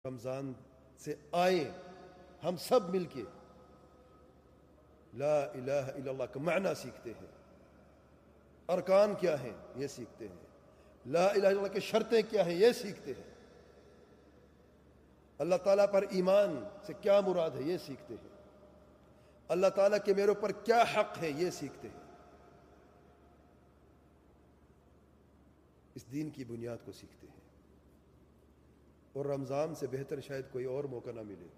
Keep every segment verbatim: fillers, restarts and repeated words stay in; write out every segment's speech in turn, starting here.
رمضان سے آئیں ہم سب مل کے لا الہ الا اللہ کا معنی سیکھتے ہیں، ارکان کیا ہیں یہ سیکھتے ہیں، لا الہ الا اللہ کی شرطیں کیا ہیں یہ سیکھتے ہیں، اللہ تعالیٰ پر ایمان سے کیا مراد ہے یہ سیکھتے ہیں، اللہ تعالیٰ کے میرے اوپر کیا حق ہے یہ سیکھتے ہیں، اس دین کی بنیاد کو سیکھتے ہیں۔ اور رمضان سے بہتر شاید کوئی اور موقع نہ ملے۔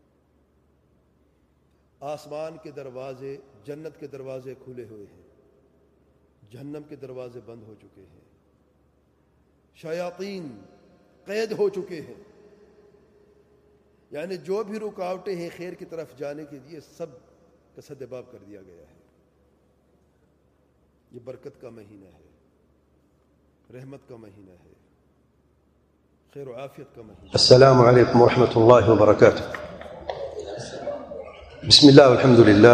آسمان کے دروازے، جنت کے دروازے کھلے ہوئے ہیں، جہنم کے دروازے بند ہو چکے ہیں، شیاطین قید ہو چکے ہیں، یعنی جو بھی رکاوٹیں ہیں خیر کی طرف جانے کے لیے سب کا سدباب کر دیا گیا ہے۔ یہ برکت کا مہینہ ہے، رحمت کا مہینہ ہے، خیر و عافیت کا مہینہ۔ السلام علیکم ورحمۃ اللہ وبرکاتہ۔ بسم اللہ والحمد للہ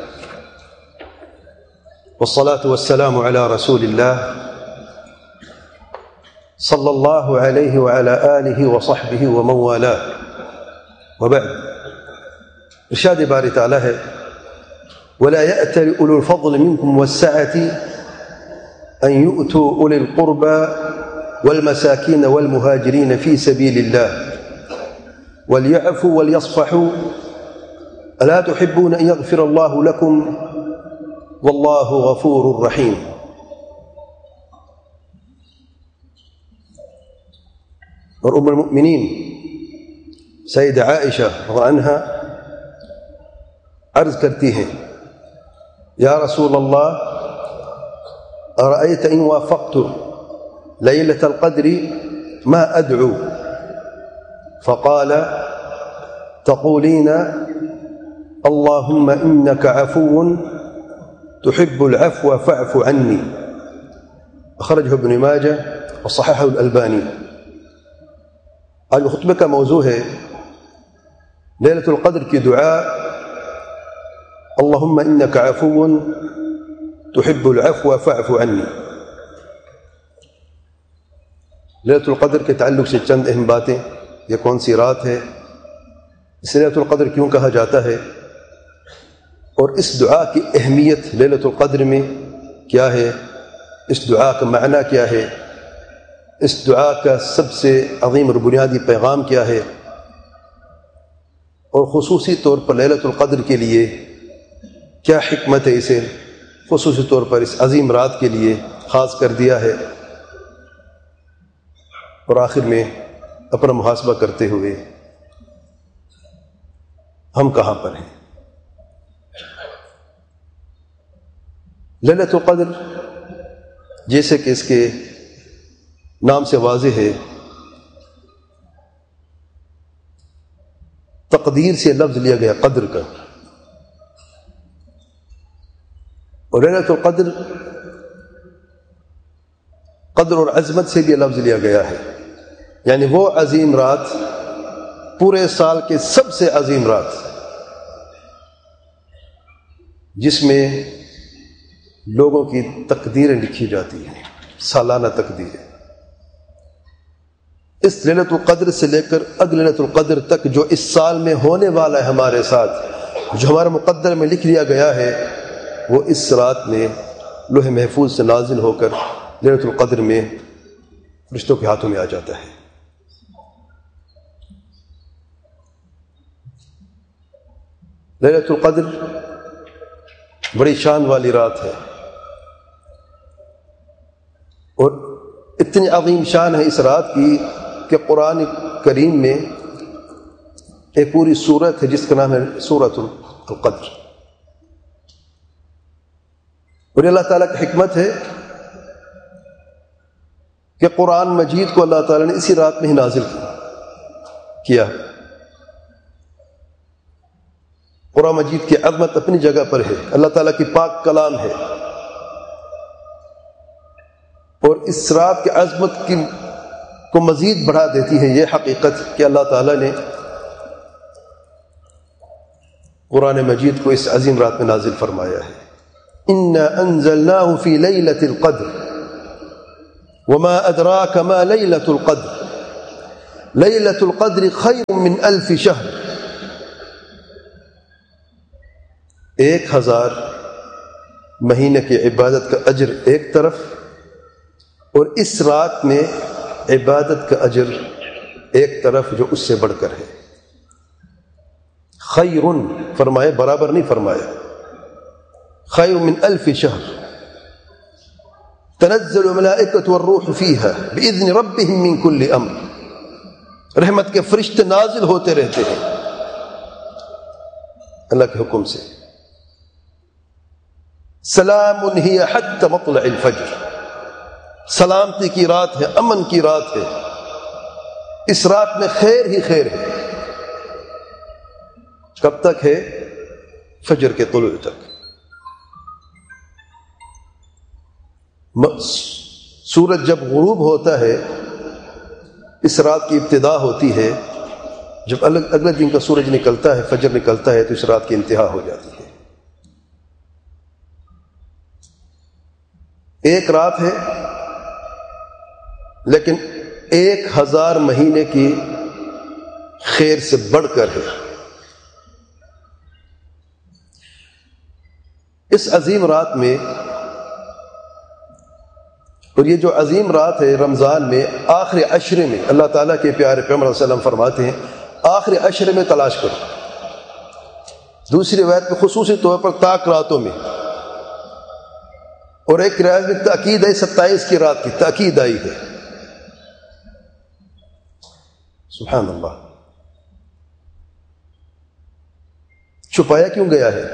والصلاة والسلام على رسول اللہ صلی اللہ علیہ وعلى آلہ وصحبہ ومن والاه وبعد۔ ارشاد باری تعالی ہے ولا يأتل أولو الفضل منكم والسعة أن يؤتوا أولي القربى والمساكين والمهاجرين في سبيل الله وليعفوا وليصفحوا ألا تحبون أن يغفر الله لكم والله غفور رحيم۔ اور ام المؤمنین سیدہ عائشہ رضی اللہ عنہا عرض کرتی ہیں یا رسول اللہ أرأيت إن وافقت ليلة القدر ما أدعو؟ فقال تقولين اللهم إنك عفو تحب العفو فاعف عني، أخرجه ابن ماجه وصححه الألباني۔ آج خطبے کا موضوع ہے لیلۃ القدر کی دعا، اللهم إنك عفو تحب العفو فاعف عني۔ لیلۃ القدر کے تعلق سے چند اہم باتیں، یہ کون سی رات ہے، اس لیلۃ القدر کیوں کہا جاتا ہے، اور اس دعا کی اہمیت لیلۃ القدر میں کیا ہے، اس دعا کا معنی کیا ہے، اس دعا کا سب سے عظیم اور بنیادی پیغام کیا ہے، اور خصوصی طور پر لیلۃ القدر کے لیے کیا حکمت ہے، اسے خصوصی طور پر اس عظیم رات کے لیے خاص کر دیا ہے، اور آخر میں اپنا محاسبہ کرتے ہوئے ہم کہاں پر ہیں۔ لیلۃ القدر جیسے کہ اس کے نام سے واضح ہے، تقدیر سے لفظ لیا گیا قدر کا، اور لیلۃ القدر قدر اور عظمت سے بھی لفظ لیا گیا ہے، یعنی وہ عظیم رات، پورے سال کے سب سے عظیم رات، جس میں لوگوں کی تقدیریں لکھی جاتی ہیں، سالانہ تقدیریں۔ اس لیلۃ القدر سے لے کر اگلے لیلۃ القدر تک جو اس سال میں ہونے والا ہے ہمارے ساتھ، جو ہمارے مقدر میں لکھ لیا گیا ہے، وہ اس رات میں لوح محفوظ سے نازل ہو کر لیلۃ القدر میں فرشتوں کے ہاتھوں میں آ جاتا ہے۔ لیلۃ القدر بڑی شان والی رات ہے، اور اتنی عظیم شان ہے اس رات کی کہ قرآن کریم میں ایک پوری سورت ہے جس کا نام ہے سورۃ القدر، اور اللہ تعالیٰ کی حکمت ہے کہ قرآن مجید کو اللہ تعالیٰ نے اسی رات میں ہی نازل کیا۔ قرآن مجید کی عظمت اپنی جگہ پر ہے، اللہ تعالیٰ کی پاک کلام ہے، اور اس رات کی عظمت کی کو مزید بڑھا دیتی ہے یہ حقیقت کہ اللہ تعالیٰ نے قرآن مجید کو اس عظیم رات میں نازل فرمایا ہے۔ اِنَّا أَنزَلْنَاهُ فِي لَيْلَةِ الْقَدْرِ وَمَا أَدْرَاكَ مَا لَيْلَةُ الْقَدْرِ لیلۃ القدر خیر من الف شہر، ایک ہزار مہینے کی عبادت کا اجر ایک طرف، اور اس رات میں عبادت کا اجر ایک طرف جو اس سے بڑھ کر ہے۔ خیر فرمائے، برابر نہیں فرمایا، خیر من الف شہر، تنزل الملائکۃ والروح فیہا باذن ربہم من کل امر، رحمت کے فرشتے نازل ہوتے رہتے ہیں اللہ کے حکم سے۔ سلام ہی حتی مطلع الفجر، سلامتی کی رات ہے، امن کی رات ہے، اس رات میں خیر ہی خیر ہے۔ کب تک ہے؟ فجر کے طلوع تک۔ سورج جب غروب ہوتا ہے اس رات کی ابتدا ہوتی ہے، جب اگلے دن کا سورج نکلتا ہے، فجر نکلتا ہے، تو اس رات کی انتہا ہو جاتی ہے۔ ایک رات ہے لیکن ایک ہزار مہینے کی خیر سے بڑھ کر ہے۔ اس عظیم رات میں، اور یہ جو عظیم رات ہے رمضان میں آخری عشرے میں، اللہ تعالیٰ کے پیارے پیغمبر صلی اللہ علیہ وسلم فرماتے ہیں آخری عشرے میں تلاش کرو، دوسری روایت میں خصوصی طور پر طاق راتوں میں، اور ایک روایت میں تاکید ہے ستائیس کی رات کی تاکید آئی ہے۔ سبحان اللہ، چھپایا کیوں گیا ہے؟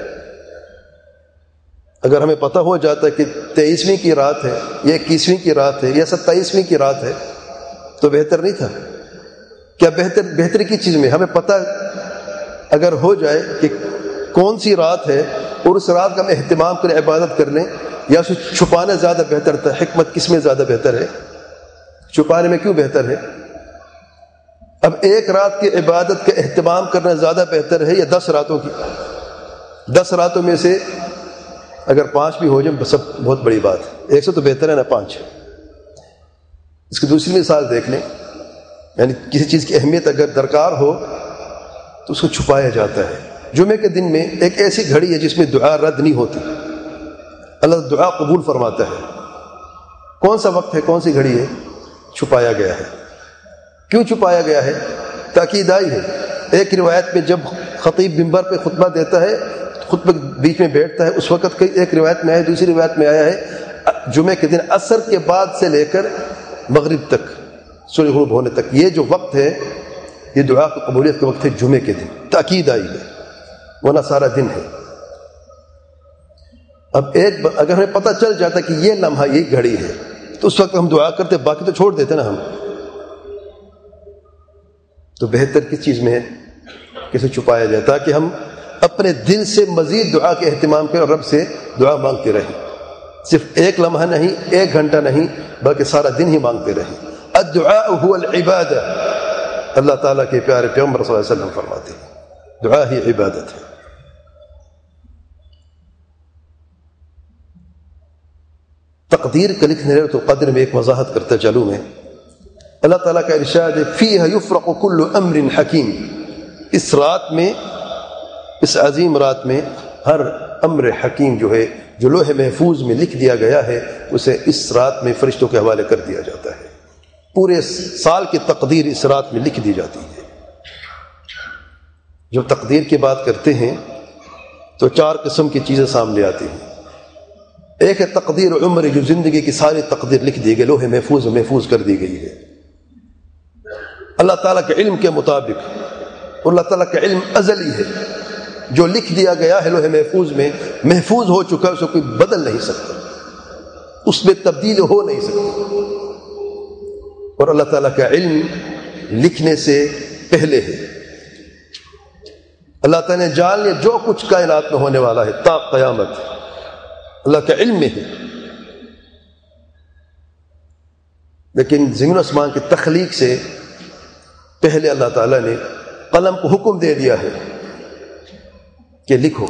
اگر ہمیں پتہ ہو جاتا ہے کہ تیئیسویں کی رات ہے یا اکیسویں کی رات ہے یا ستائیسویں کی رات ہے تو بہتر نہیں تھا کیا؟ بہتر بہتری کی چیز میں ہمیں پتہ اگر ہو جائے کہ کون سی رات ہے اور اس رات کا ہم اہتمام کریں، عبادت کر لیں، یا اسے چھپانا زیادہ بہتر تھا؟ حکمت کس میں زیادہ بہتر ہے؟ چھپانے میں کیوں بہتر ہے؟ اب ایک رات کی عبادت کا اہتمام کرنا زیادہ بہتر ہے یا دس راتوں کی؟ دس راتوں میں سے اگر پانچ بھی ہو جائے سب بہت بڑی بات ہے، ایک سے تو بہتر ہے نا پانچ۔ اس کی دوسری مثال دیکھ لیں، یعنی کسی چیز کی اہمیت اگر درکار ہو تو اس کو چھپایا جاتا ہے۔ جمعے کے دن میں ایک ایسی گھڑی ہے جس میں دعا رد نہیں ہوتی، اللہ دعا قبول فرماتا ہے۔ کون سا وقت ہے، کون سی گھڑی ہے؟ چھپایا گیا ہے۔ کیوں چھپایا گیا ہے؟ تاکید آئی ہے۔ ایک روایت میں جب خطیب منبر پہ خطبہ دیتا ہے، خطبہ بیچ میں بیٹھتا ہے، اس وقت ایک روایت میں آیا، دوسری روایت میں آیا ہے جمعے کے دن عصر کے بعد سے لے کر مغرب تک، سورج غروب ہونے تک، یہ جو وقت ہے یہ دعا کی قبولیت کا وقت ہے جمعے کے دن۔ تاکید آئی ہے، ورنہ سارا دن ہے۔ اب ایک اگر ہمیں پتہ چل جاتا کہ یہ لمحہ یہ گھڑی ہے تو اس وقت ہم دعا کرتے، باقی تو چھوڑ دیتے نا ہم۔ تو بہتر کس چیز میں ہے؟ کسے چھپایا جائے تاکہ ہم اپنے دل سے مزید دعا کے اہتمام کریں اور رب سے دعا مانگتے رہیں، صرف ایک لمحہ نہیں، ایک گھنٹہ نہیں، بلکہ سارا دن ہی مانگتے رہیں۔ الدعاء هو العبادہ، اللہ تعالیٰ کے پیارے پیغمبر صلی اللہ علیہ وسلم فرماتے ہیں دعا ہی عبادت ہے۔ تقدیر کا لکھنے لیلۃ القدر میں ایک وضاحت کرتا چلوں میں، اللہ تعالیٰ کا ارشاد ہے فیہا یفرق کل امر حکیم، اس رات میں، اس عظیم رات میں ہر امر حکیم جو ہے، جو لوح محفوظ میں لکھ دیا گیا ہے، اسے اس رات میں فرشتوں کے حوالے کر دیا جاتا ہے۔ پورے سال کی تقدیر اس رات میں لکھ دی جاتی ہے۔ جب تقدیر کی بات کرتے ہیں تو چار قسم کی چیزیں سامنے آتی ہیں۔ ایک ہے تقدیر عمر، جو زندگی کی ساری تقدیر لکھ دی گئی، لوح محفوظ میں محفوظ کر دی گئی ہے اللہ تعالیٰ کے علم کے مطابق، اور اللہ تعالیٰ کا علم ازلی ہے، جو لکھ دیا گیا ہے لوح محفوظ میں، محفوظ ہو چکا ہے، اسے کوئی بدل نہیں سکتا، اس میں تبدیل ہو نہیں سکتی۔ اور اللہ تعالیٰ کا علم لکھنے سے پہلے ہے، اللہ تعالیٰ نے جان لیا جو کچھ کائنات میں ہونے والا ہے تا قیامت، اللہ کا علم میں ہے۔ لیکن زمین و آسمان کی تخلیق سے پہلے اللہ تعالیٰ نے قلم کو حکم دے دیا ہے کہ لکھو،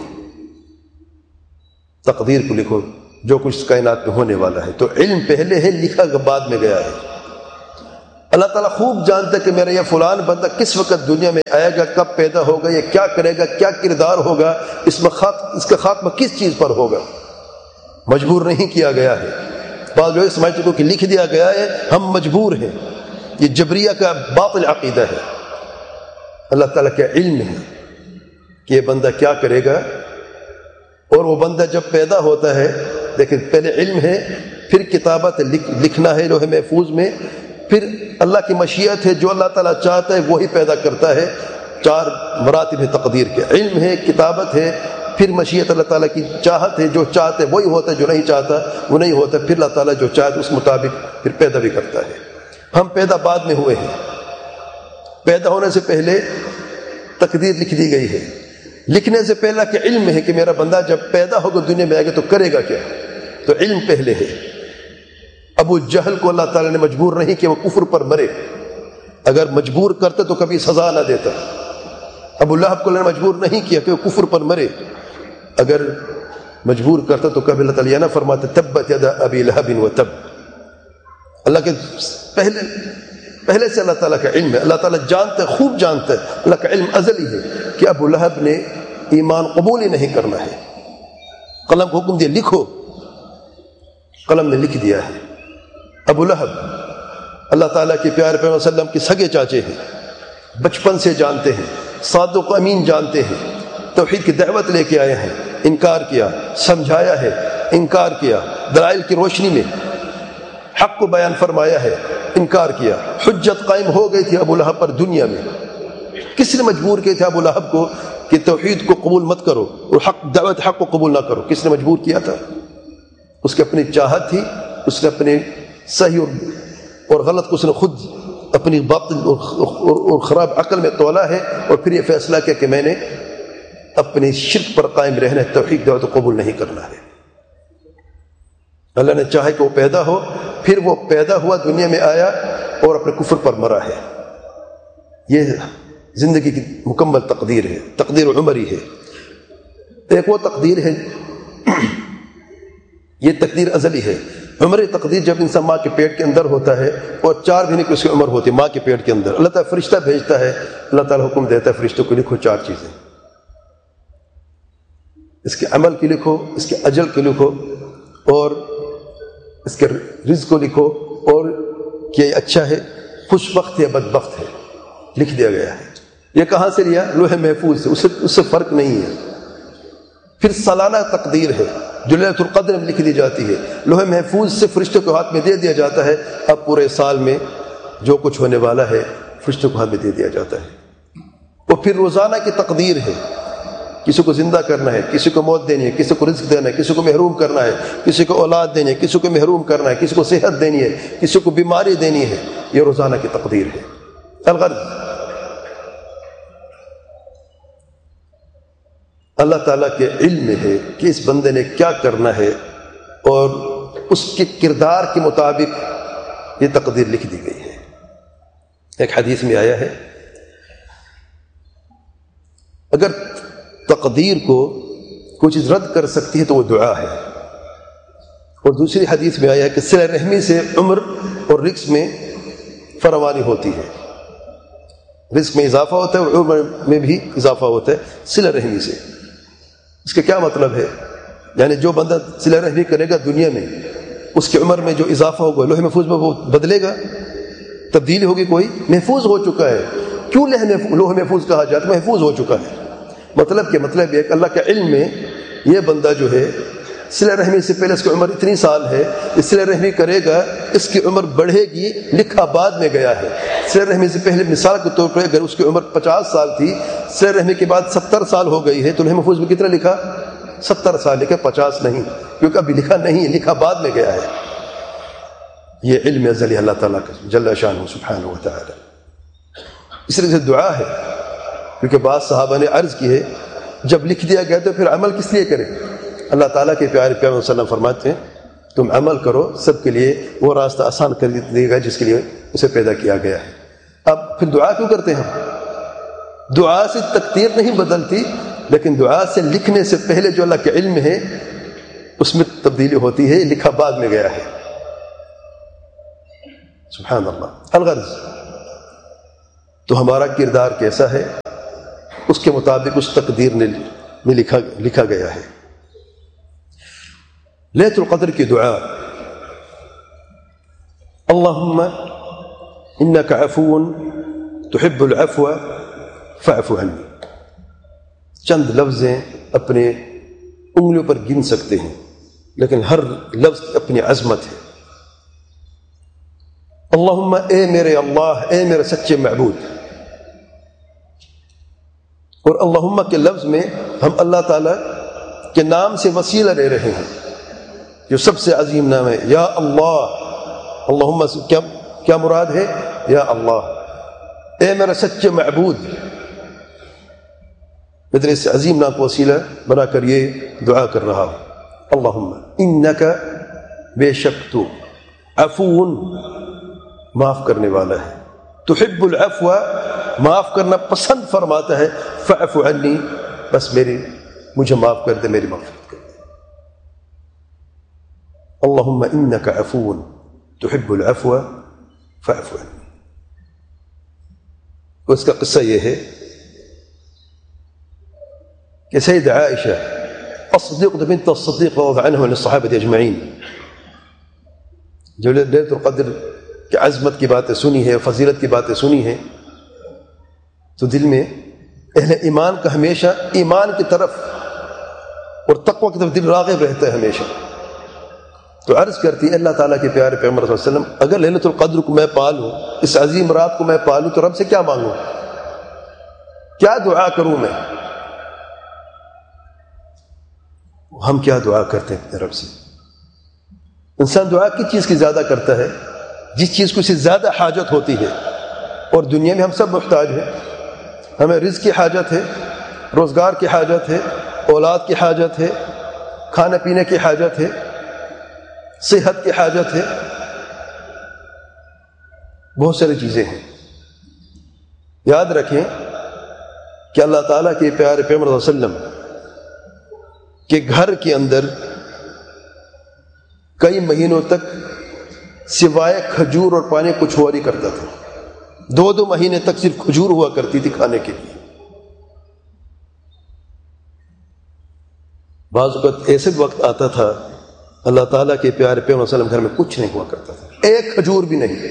تقدیر کو لکھو، جو کچھ کائنات میں ہونے والا ہے۔ تو علم پہلے ہے، لکھا بعد میں گیا ہے۔ اللہ تعالیٰ خوب جانتا ہے کہ میرا یہ فلان بندہ کس وقت دنیا میں آئے گا، کب پیدا ہوگا، یہ کیا کرے گا، کیا کردار ہوگا، اس میں خاک اس کا خاتمہ کس چیز پر ہوگا۔ مجبور نہیں کیا گیا ہے۔ بعض لوگ سمجھتے ہیں کہ لکھ دیا گیا ہے، ہم مجبور ہیں۔ یہ جبریہ کا باطل عقیدہ ہے۔ اللہ تعالیٰ کا علم ہے کہ یہ بندہ کیا کرے گا، اور وہ بندہ جب پیدا ہوتا ہے، لیکن پہلے علم ہے، پھر کتابت لکھنا ہے لوح محفوظ میں، پھر اللہ کی مشیت ہے، جو اللہ تعالیٰ چاہتا ہے وہی پیدا کرتا ہے۔ چار مراتب ہے تقدیر کے، علم ہے، کتابت ہے، پھر مشیت اللہ تعالیٰ کی چاہت ہے، جو چاہتا ہے وہی ہوتا ہے، جو نہیں چاہتا وہ نہیں ہوتا، پھر اللہ تعالیٰ جو چاہتا ہے اس مطابق پھر پیدا بھی کرتا ہے۔ ہم پیدا بعد میں ہوئے ہیں، پیدا ہونے سے پہلے تقدیر لکھ دی گئی ہے۔ لکھنے سے پہلا کہ علم ہے کہ میرا بندہ جب پیدا ہوگا دنیا میں آئے گا تو کرے گا کیا، تو علم پہلے ہے۔ ابو جہل کو اللہ تعالیٰ نے مجبور نہیں کہ وہ کفر پر مرے، اگر مجبور کرتے تو کبھی سزا نہ دیتا۔ ابو لہب کو اللہ نے مجبور نہیں کیا کہ وہ کفر پر مرے، اگر مجبور کرتا تو کبھی اللہ تعالیٰ نہ فرماتے تبت یدا ابی لہب و تب۔ اللہ کے پہلے پہلے سے اللہ تعالیٰ کا علم ہے، اللہ تعالیٰ جانتا ہے، خوب جانتا ہے، اللہ کا علم ازلی ہے کہ ابو لہب نے ایمان قبول ہی نہیں کرنا ہے۔ قلم کو حکم دیا لکھو، قلم نے لکھ دیا ہے۔ ابو لہب اللہ تعالیٰ کے پیارے پیغمبر صلی اللہ علیہ وسلم کے سگے چاچے ہیں، بچپن سے جانتے ہیں، صادق و امین جانتے ہیں، توحید کی دعوت لے کے آئے ہیں، انکار کیا، سمجھایا ہے، انکار کیا، دلائل کی روشنی میں حق کو بیان فرمایا ہے، انکار کیا، حجت قائم ہو گئی تھی ابو لہب پر دنیا میں۔ کس نے مجبور کیا تھا ابو لہب کو کہ توحید کو قبول مت کرو اور حق دعوت حق کو قبول نہ کرو؟ کس نے مجبور کیا تھا؟ اس کی اپنی چاہت تھی، اس نے اپنے صحیح اور غلط کو اس نے خود اپنی باطل اور خراب عقل میں تولا ہے، اور پھر یہ فیصلہ کیا کہ میں نے اپنی شرک پر قائم رہنا ہے، توحید دعوت قبول نہیں کرنا ہے۔ اللہ نے چاہا کہ وہ پیدا ہو، پھر وہ پیدا ہوا، دنیا میں آیا اور اپنے کفر پر مرا ہے۔ یہ زندگی کی مکمل تقدیر ہے، تقدیر عمری ہے۔ ایک وہ تقدیر ہے، یہ تقدیر ازلی ہے۔ عمری تقدیر جب انسان ماں کے پیٹ کے اندر ہوتا ہے اور چار مہینے کی اس کی عمر ہوتی ہے ماں کے پیٹ کے اندر، اللہ تعالیٰ فرشتہ بھیجتا ہے، اللہ تعالیٰ حکم دیتا ہے فرشتوں کو لکھو چار چیزیں، اس کے عمل کی لکھو، اس کے اجل کی لکھو، اور اس کے رزق کو لکھو، اور کہ یہ اچھا ہے، خوش بخت ہے، بدبخت ہے، لکھ دیا گیا ہے۔ یہ کہاں سے لیا؟ لوح محفوظ سے، اس سے اس سے فرق نہیں ہے۔ پھر سالانہ تقدیر ہے جو لیلۃ القدر میں لکھ دی جاتی ہے، لوح محفوظ سے فرشتوں کے ہاتھ میں دے دیا جاتا ہے، اب پورے سال میں جو کچھ ہونے والا ہے فرشتوں کے ہاتھ میں دے دیا جاتا ہے۔ وہ پھر روزانہ کی تقدیر ہے، کسی کو زندہ کرنا ہے، کسی کو موت دینی ہے، کسی کو رزق دینا ہے، کسی کو محروم کرنا ہے، کسی کو اولاد دینی ہے، کسی کو محروم کرنا ہے، کسی کو صحت دینی ہے، کسی کو بیماری دینی ہے، یہ روزانہ کی تقدیر ہے۔ الغرض اللہ تعالیٰ کے علم میں ہے کہ اس بندے نے کیا کرنا ہے، اور اس کے کردار کے مطابق یہ تقدیر لکھ دی گئی ہے۔ ایک حدیث میں آیا ہے اگر تقدیر کو کوئی چیز رد کر سکتی ہے تو وہ دعا ہے، اور دوسری حدیث میں آیا ہے کہ صلہ رحمی سے عمر اور رزق میں فراوانی ہوتی ہے، رزق میں اضافہ ہوتا ہے اور عمر میں بھی اضافہ ہوتا ہے صلہ رحمی سے۔ اس کا کیا مطلب ہے؟ یعنی جو بندہ صلہ رحمی کرے گا دنیا میں، اس کی عمر میں جو اضافہ ہوگا لوح محفوظ میں وہ بدلے گا، تبدیلی ہوگی، کوئی محفوظ ہو چکا ہے۔ کیوں لوح محفوظ کہا جاتا ہے؟ محفوظ ہو چکا ہے۔ مطلب کہ مطلب یہ کہ اللہ کے علم میں یہ بندہ جو ہے صلہ رحمی سے پہلے اس کی عمر اتنی سال ہے، اس صلہ رحمی کرے گا اس کی عمر بڑھے گی، لکھا بعد میں گیا ہے۔ صلہ رحمی سے پہلے مثال کے طور پر اگر اس کی عمر پچاس سال تھی، صلہ رحمی کے بعد ستر سال ہو گئی ہے، تو لوح محفوظ میں کتنا لکھا؟ ستر سال لکھا، پچاس نہیں، کیونکہ ابھی لکھا نہیں، لکھا بعد میں گیا ہے۔ یہ علم ازلی اللہ تعالیٰ کا جل شانہ سبحانہ و تعالی۔ اس طرح سے دعا ہے، کیونکہ بعض صحابہ نے عرض کی ہے جب لکھ دیا گیا تو پھر عمل کس لیے کریں؟ اللہ تعالیٰ کے پیارے پیغمبر صلی اللہ علیہ وسلم فرماتے ہیں تم عمل کرو، سب کے لیے وہ راستہ آسان کر دے گا جس کے لیے اسے پیدا کیا گیا ہے۔ اب پھر دعا کیوں کرتے ہیں؟ دعا سے تقدیر نہیں بدلتی، لیکن دعا سے لکھنے سے پہلے جو اللہ کے علم ہے اس میں تبدیلی ہوتی ہے، لکھا بعد میں گیا ہے۔ سبحان اللہ. الغرض تو ہمارا کردار کیسا ہے اس کے مطابق اس تقدیر میں لکھا لکھا گیا ہے. لیلۃ القدر کی دعا اللہم انک عفو تحب العفو فاعف عنی. چند لفظ اپنے انگلیوں پر گن سکتے ہیں لیکن ہر لفظ کی اپنی عظمت ہے. اللہم اے میرے اللہ، اے میرے سچے معبود. اور اللہم کے لفظ میں ہم اللہ تعالیٰ کے نام سے وسیلہ لے رہے ہیں جو سب سے عظیم نام ہے. یا اللہ، اللہم سے کیا کیا مراد ہے؟ یا اللہ، اے میرا سچے معبود. میں تیرے اس عظیم نام کو وسیلہ بنا کر یہ دعا کر رہا ہوں. اللہم انک، بے شک تو، عفو، معاف کرنے والا ہے، تحب العفو، معاف کرنا پسند فرماتا ہے، فاعف عنی، بس میری مجھے معاف کر دے، میری مغفرت کر دے. اللہم انک عفو تحب العفو فاعف عنی. اس کا قصہ یہ ہے کہ سید عائشہ الصدیقہ بنت الصدیق رضی اللہ عنہ عن الصحابہ اجمعین جو لیلۃ القدر کی عظمت کی باتیں سنی ہے، فضیلت کی باتیں سنی ہیں، تو دل میں اہل ایمان کا ہمیشہ ایمان کی طرف اور تقوی کی طرف دل راغب رہتا ہے ہمیشہ. تو عرض کرتی ہے اللہ تعالیٰ کے پیارے پیغمبر صلی اللہ علیہ وسلم، اگر لیلۃ القدر کو میں پالوں، اس عظیم رات کو میں پالوں، تو رب سے کیا مانگوں، کیا دعا کروں میں؟ ہم کیا دعا کرتے ہیں اپنے رب سے؟ انسان دعا کس چیز کی زیادہ کرتا ہے؟ جس چیز کو اسے زیادہ حاجت ہوتی ہے. اور دنیا میں ہم سب محتاج ہیں. ہمیں رزق کی حاجت ہے، روزگار کی حاجت ہے، اولاد کی حاجت ہے، کھانے پینے کی حاجت ہے، صحت کی حاجت ہے، بہت ساری چیزیں ہیں. یاد رکھیں کہ اللہ تعالیٰ کے پیارے پیغمبر صلی اللہ علیہ وسلم کے گھر کے اندر کئی مہینوں تک سوائے کھجور اور پانی کچھ ہوا نہیں کرتا تھا. دو دو مہینے تک صرف کھجور ہوا کرتی تھی کھانے کے لیے. بعض اوقات ایسے وقت آتا تھا اللہ تعالیٰ کے پیارے پیغمبر صلی اللہ علیہ وسلم گھر میں کچھ نہیں ہوا کرتا تھا، ایک کھجور بھی نہیں.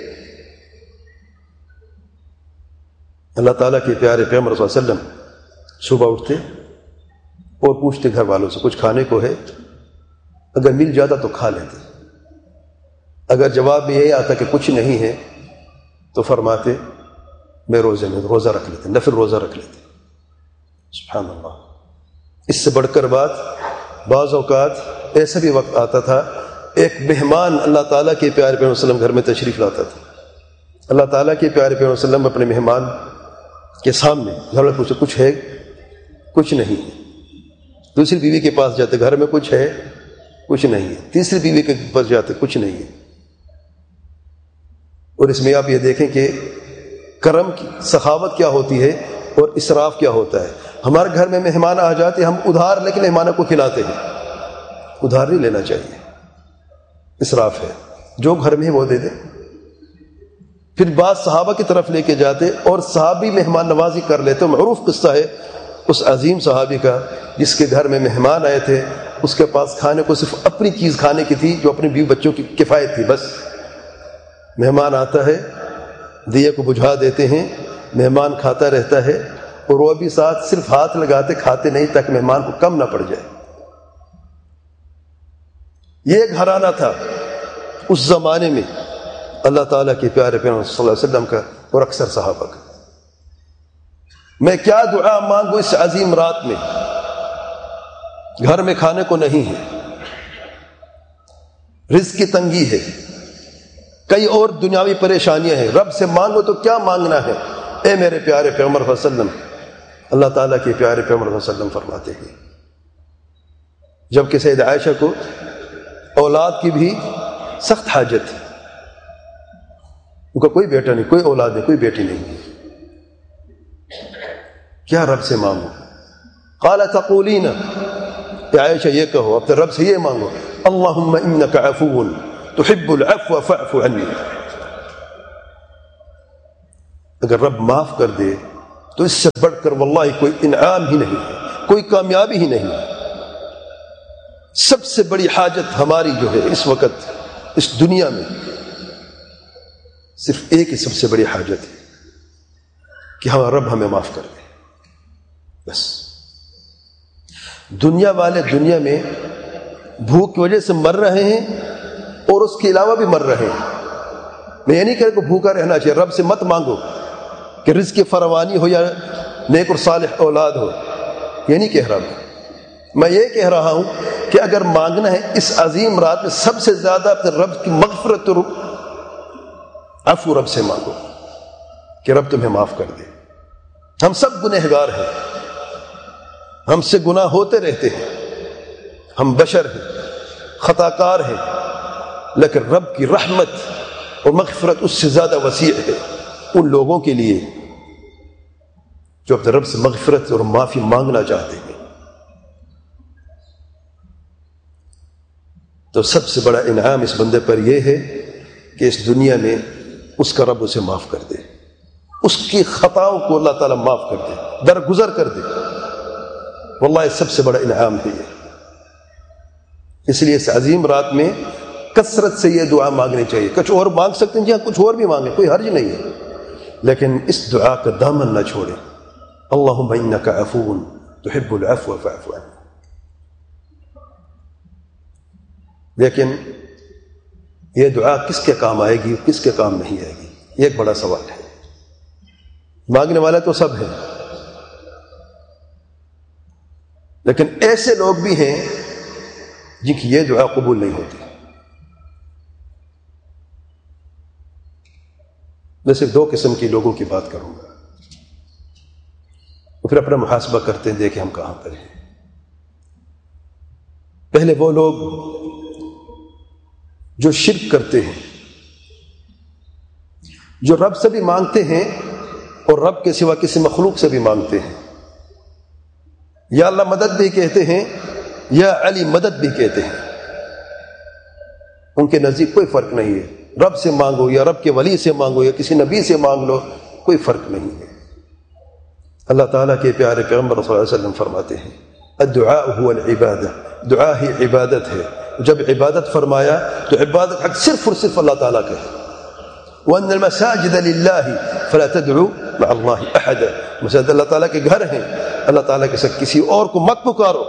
اللہ تعالیٰ کے پیارے پیغمبر صلی اللہ علیہ وسلم صبح اٹھتے اور پوچھتے گھر والوں سے کچھ کھانے کو ہے، اگر مل جاتا تو کھا لیتے، اگر جواب میں یہی آتا کہ کچھ نہیں ہے تو فرماتے میں روزے میں روزہ رکھ لیتے، نفل روزہ رکھ لیتے. سبحان اللہ. اس سے بڑھ کر بات، بعض اوقات ایسا بھی وقت آتا تھا ایک مہمان اللہ تعالیٰ کے پیارے پیغمبر صلی اللہ علیہ وسلم گھر میں تشریف لاتا تھا. اللہ تعالیٰ کے پیارے پیغمبر صلی اللہ علیہ وسلم اپنے مہمان کے سامنے گھر میں پوچھتے کچھ ہے؟ کچھ نہیں ہے. دوسری بیوی کے پاس جاتے، گھر میں کچھ ہے؟ کچھ نہیں ہے. تیسری بیوی کے پاس جاتے، کچھ نہیں ہے. اور اس میں آپ یہ دیکھیں کہ کرم کی سخاوت کیا ہوتی ہے اور اسراف کیا ہوتا ہے. ہمارے گھر میں مہمان آ جاتے، ہم ادھار لے کے مہمانوں کو کھلاتے ہیں. ادھار نہیں لینا چاہیے، اسراف ہے. جو گھر میں ہے وہ دے دے. پھر بعض صحابہ کی طرف لے کے جاتے اور صحابی مہمان نوازی کر لیتے. معروف قصہ ہے اس عظیم صحابی کا جس کے گھر میں مہمان آئے تھے، اس کے پاس کھانے کو صرف اپنی چیز کھانے کی تھی جو اپنے بیوی بچوں کی کفایت تھی. بس مہمان آتا ہے، دیے کو بجھا دیتے ہیں، مہمان کھاتا رہتا ہے اور وہ بھی ساتھ صرف ہاتھ لگاتے کھاتے نہیں تاکہ مہمان کو کم نہ پڑ جائے. یہ گھرانہ تھا اس زمانے میں اللہ تعالیٰ کے پیارے پیغمبر صلی اللہ علیہ وسلم کا اور اکثر صحابہ کا. میں کیا دعا مانگوں اس عظیم رات میں؟ گھر میں کھانے کو نہیں ہے، رزق کی تنگی ہے، کئی اور دنیاوی پریشانیاں ہیں. رب سے مانگو تو کیا مانگنا ہے؟ اے میرے پیارے پیغمبر صلی اللہ علیہ وسلم، اللہ تعالیٰ کے پیارے پیغمبر صلی اللہ علیہ وسلم فرماتے ہیں جبکہ سید عائشہ کو اولاد کی بھی سخت حاجت تھی. ان کا کوئی بیٹا نہیں، کوئی اولاد نہیں، کوئی بیٹی نہیں. کیا رب سے مانگو؟ قال تقولین، اے عائشہ یہ کہو اپنے رب سے یہ مانگو اللہم انک عفو تحب العفو فاعف عنی. اگر رب معاف کر دے تو اس سے بڑھ کر واللہ کوئی انعام ہی نہیں ہے، کوئی کامیابی ہی نہیں ہے۔ سب سے بڑی حاجت ہماری جو ہے اس وقت اس دنیا میں صرف ایک ہی سب سے بڑی حاجت ہے کہ ہمارا رب ہمیں معاف کر دے، بس۔ دنیا والے دنیا میں بھوک کی وجہ سے مر رہے ہیں اور اس کے علاوہ بھی مر رہے ہیں۔ میں یہ نہیں کہہ رہا کہ بھوکا رہنا چاہیے، رب سے مت مانگو کہ رزق کی فراوانی ہو یا نیک اور صالح اولاد ہو، یہ نہیں کہہ رہا میں میں یہ کہہ رہا ہوں کہ اگر مانگنا ہے اس عظیم رات میں سب سے زیادہ اپنے رب کی مغفرت اور عفو رب سے مانگو کہ رب تمہیں معاف کر دے۔ ہم سب گنہگار ہیں، ہم سے گناہ ہوتے رہتے ہیں، ہم بشر ہیں، خطا کار ہیں، لیکن رب کی رحمت اور مغفرت اس سے زیادہ وسیع ہے ان لوگوں کے لیے جو اپنے رب سے مغفرت اور معافی مانگنا چاہتے ہیں۔ تو سب سے بڑا انعام اس بندے پر یہ ہے کہ اس دنیا میں اس کا رب اسے معاف کر دے، اس کی خطاؤں کو اللہ تعالیٰ معاف کر دے، درگزر کر دے۔ واللہ سب سے بڑا انعام ہے یہ۔ اس لیے اس عظیم رات میں کثرت سے یہ دعا مانگنی چاہیے۔ کچھ اور مانگ سکتے ہیں، جی ہاں کچھ اور بھی مانگیں، کوئی حرج نہیں ہے، لیکن اس دعا کا دامن نہ چھوڑیں۔ اللہم انک عفو تحب العفو فاعف عنی۔ لیکن یہ دعا کس کے کام آئے گی، کس کے کام نہیں آئے گی، یہ ایک بڑا سوال ہے۔ مانگنے والے تو سب ہیں، لیکن ایسے لوگ بھی ہیں جن کی یہ دعا قبول نہیں ہوتی۔ میں صرف دو قسم کے لوگوں کی بات کروں گا، پھر اپنا محاسبہ کرتے ہیں، دیکھیں ہم کہاں پر ہیں۔ پہلے وہ لوگ جو شرک کرتے ہیں، جو رب سے بھی مانگتے ہیں اور رب کے سوا کسی مخلوق سے بھی مانگتے ہیں، یا اللہ مدد بھی کہتے ہیں یا علی مدد بھی کہتے ہیں، ان کے نزدیک کوئی فرق نہیں ہے، رب سے مانگو یا رب کے ولی سے مانگو یا کسی نبی سے مانگ لو، کوئی فرق نہیں ہے۔ اللہ تعالیٰ کے پیارے پیغمبر صلی اللہ علیہ وسلم فرماتے ہیں الدعاء هو العبادہ، دعا ہی عبادت ہے۔ جب عبادت فرمایا تو عبادت حق صرف اور صرف اللہ تعالیٰ کا ہے۔ وَأَنَّ الْمَسَاجِدَ لِلَّهِ فَلَا تَدْعُوا مَعَ اللَّهِ أَحَدًا، مساجد اللہ تعالیٰ کے گھر ہیں، اللہ تعالیٰ کے ساتھ کسی اور کو مت پکارو۔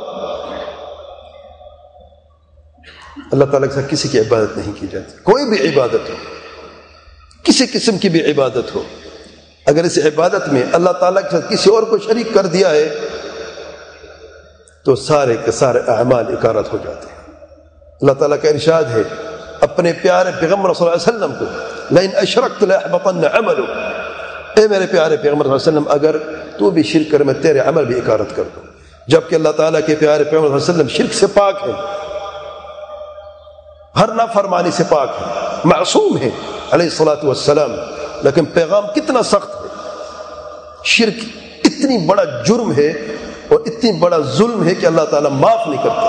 اللہ تعالیٰ کے ساتھ کسی کی عبادت نہیں کی جاتی، کوئی بھی عبادت ہو، کسی قسم کی بھی عبادت ہو، اگر اس عبادت میں اللہ تعالیٰ کے ساتھ کسی اور کو شریک کر دیا ہے تو سارے کے سارے اعمال اکارت ہو جاتے ہیں۔ اللہ تعالیٰ کا ارشاد ہے اپنے پیارے پیغمبر صلی اللہ علیہ وسلم کو لئن اشرکت لأحبطن عملک، اے میرے پیارے پیغمبر صلی اللہ علیہ وسلم اگر تو بھی شرک کر میں تیرے عمل بھی اکارت کر دوں۔ جبکہ اللہ تعالیٰ کے پیارے پیغمبر صلی اللہ علیہ وسلم شرک سے پاک ہیں، ہر نافرمانی سے پاک ہے، معصوم ہے علیہ الصلاۃ والسلام، لیکن پیغام کتنا سخت ہے۔ شرک اتنی بڑا جرم ہے اور اتنی بڑا ظلم ہے کہ اللہ تعالیٰ معاف نہیں کرتا۔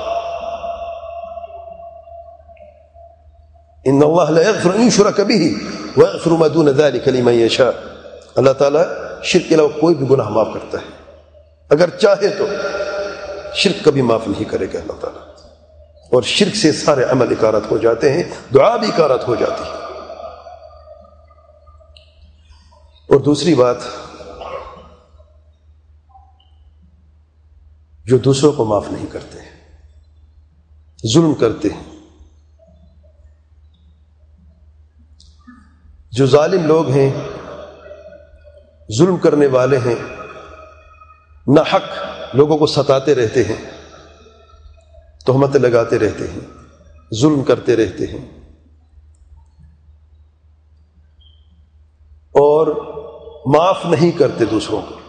ان اللہ لا یغفر ان یشرک بہ ویغفر ما دون ذلک لمن یشاء، اللہ تعالیٰ شرک کے علاوہ کوئی بھی گناہ معاف کرتا ہے، اگر چاہے تو شرک کبھی معاف نہیں کرے گا اللہ تعالیٰ، اور شرک سے سارے عمل اکارت ہو جاتے ہیں، دعا بھی اکارت ہو جاتی ہے۔ اور دوسری بات، جو دوسروں کو معاف نہیں کرتے، ظلم کرتے ہیں، جو ظالم لوگ ہیں، ظلم کرنے والے ہیں، ناحق لوگوں کو ستاتے رہتے ہیں، تہمتیں لگاتے رہتے ہیں، ظلم کرتے رہتے ہیں، اور معاف نہیں کرتے دوسروں کو،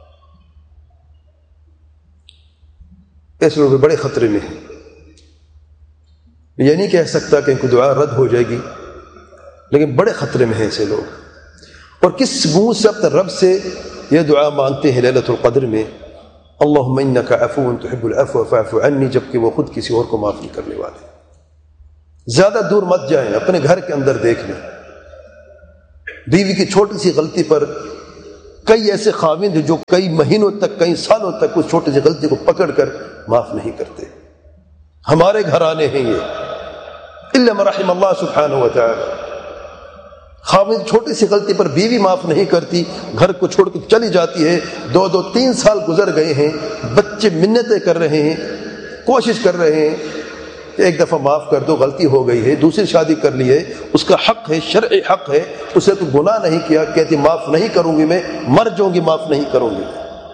ایسے لوگ بڑے خطرے میں ہیں۔ یہ نہیں کہہ سکتا کہ ان کو دعا رد ہو جائے گی، لیکن بڑے خطرے میں ہیں ایسے لوگ۔ اور کس منہ سے اپنے رب سے یہ دعا مانگتے ہیں لیلۃ القدر میں، اللہم انک عفو تحب العفو فاعف عنی، جبکہ وہ خود کسی اور کو معاف نہیں کرنے والے۔ زیادہ دور مت جائیں، اپنے گھر کے اندر دیکھ لیں، بیوی کی چھوٹی سی غلطی پر کئی ایسے خاوند جو کئی مہینوں تک کئی سالوں تک اس چھوٹی سی غلطی کو پکڑ کر معاف نہیں کرتے. ہمارے گھرانے ہیں یہ، الا من رحم اللہ سبحانہ و تعالی. خاوند چھوٹی سی غلطی پر بیوی معاف نہیں کرتی، گھر کو چھوڑ کے چلی جاتی ہے، دو دو تین سال گزر گئے ہیں، بچے منتیں کر رہے ہیں، کوشش کر رہے ہیں کہ ایک دفعہ معاف کر دو، غلطی ہو گئی ہے، دوسری شادی کر لی ہے، اس کا حق ہے، شرعی حق ہے، اسے تو گناہ نہیں کیا، کہتی معاف نہیں کروں گی، میں مر جاؤں گی معاف نہیں کروں گی.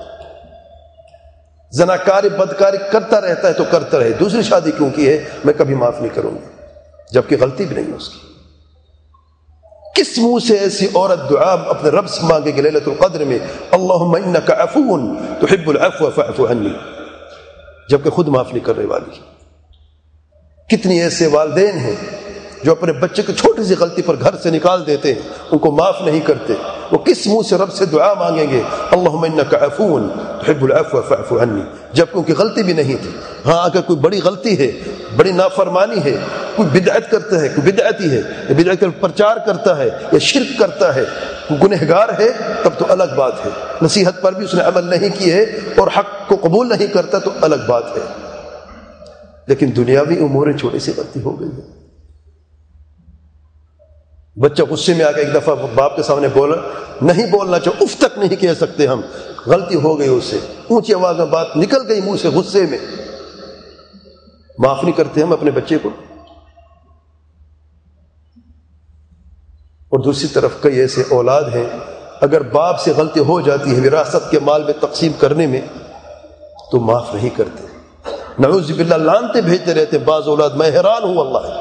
زناکاری بدکاری کرتا رہتا ہے تو کرتا رہے، دوسری شادی کیوں کی ہے، میں کبھی معاف نہیں کروں گی، جبکہ غلطی بھی نہیں اس کی. کس منہ سے ایسی عورت دعا اپنے رب سے مانگے گی لیلۃ القدر میں، اللہم انک عفو تحب العفو فاعف عنی، جبکہ خود معاف نہیں کرنے والی. کتنی ایسے والدین ہیں جو اپنے بچے کی چھوٹی سی غلطی پر گھر سے نکال دیتے ہیں، ان کو معاف نہیں کرتے. وہ کس منہ سے رب سے دعا مانگیں گے، اللہم انک عفو تحب العفو فاعف عنی، جبکہ ان کی غلطی بھی نہیں تھی. ہاں اگر کوئی بڑی غلطی ہے، بڑی نافرمانی ہے، کوئی بدعت کرتا ہے، کوئی بدعتی ہے، یا بدعت کا پرچار کرتا ہے یا شرک کرتا ہے، گنہگار ہے، تب تو الگ بات ہے. نصیحت پر بھی اس نے عمل نہیں کی ہے اور حق کو قبول نہیں کرتا تو الگ بات ہے. لیکن دنیاوی امور چھوٹی سی غلطی ہو گئی ہے. بچہ غصے میں آ کے ایک دفعہ باپ کے سامنے بولا، نہیں بولنا چاہو، اف تک نہیں کہہ سکتے ہم، غلطی ہو گئی اس سے، اونچی آواز میں بات نکل گئی منہ سے غصے میں، معاف نہیں کرتے ہم اپنے بچے کو. اور دوسری طرف کئی ایسے اولاد ہیں، اگر باپ سے غلطی ہو جاتی ہے وراثت کے مال میں تقسیم کرنے میں تو معاف نہیں کرتے، نعوذ باللہ لعنتیں بھیجتے رہتے. بعض اولاد میں حیران ہوں اللہ،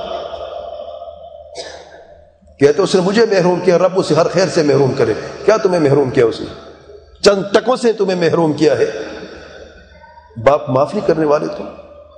کہتے اس نے مجھے محروم کیا، رب اسے ہر خیر سے محروم کرے. کیا تمہیں محروم کیا اس نے؟ چند ٹکوں سے تمہیں محروم کیا ہے. باپ معاف نہیں کرنے والے تم.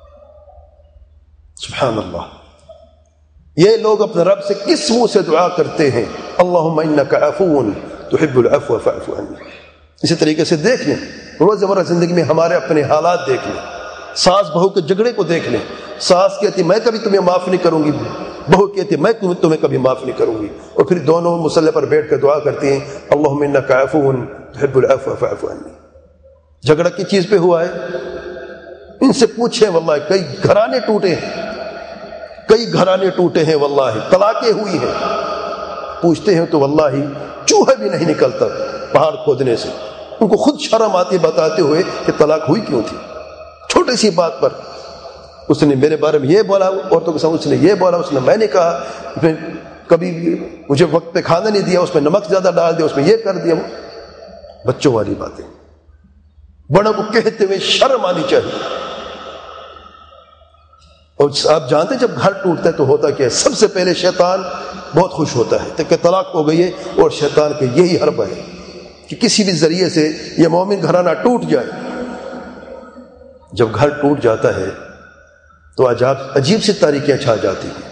سبحان اللہ. یہ لوگ اپنے رب سے کس منہ سے دعا کرتے ہیں، اللہم انک عفو تحب العفو فاعف عنی. اسی طریقے سے دیکھ لیں روزمرہ زندگی میں ہمارے اپنے حالات دیکھ لیں، ساس بہو کے جھگڑے کو دیکھ لیں. ساس کہتی میں کبھی تمہیں معاف نہیں کروں گی، بہو کہتی میں تمہیں کبھی معاف نہیں کروں گی، اور پھر دونوں مصلی پر بیٹھ کر دعا کرتی ہیں، اللہم انک عفو تحب العفو فاعف عنی. جھگڑا کی چیز پہ ہوا ہے؟ ان سے پوچھیں، واللہ کئی گھرانے ٹوٹے ہیں، کئی گھرانے ٹوٹے ہیں، واللہ طلاقیں ہوئی ہیں. پوچھتے ہیں تو واللہ چوہا بھی نہیں نکلتا پہاڑ کھودنے سے. ان کو خود شرم آتی بتاتے ہوئے کہ طلاق ہوئی کیوں تھی. چھوٹی سی بات پر اس نے میرے بارے میں یہ بولا، عورتوں کے سامنے اس نے یہ بولا، اس نے میں نے کہا، کبھی مجھے وقت پہ کھانا نہیں دیا، اس میں نمک زیادہ ڈال دیا، اس میں یہ کر دیا. بچوں والی باتیں بڑوں کو کہتے ہوئے شرم آنی چاہیے. اور آپ جانتے ہیں جب گھر ٹوٹتا ہے تو ہوتا کیا ہے؟ سب سے پہلے شیطان بہت خوش ہوتا ہے کہ طلاق ہو گئی ہے، اور شیطان کا یہی حربہ ہے کہ کسی بھی ذریعے سے یہ مومن گھرانہ ٹوٹ جائے. جب گھر ٹوٹ جاتا ہے تو عجاب عجیب سی تاریکیاں چھا جاتی ہیں.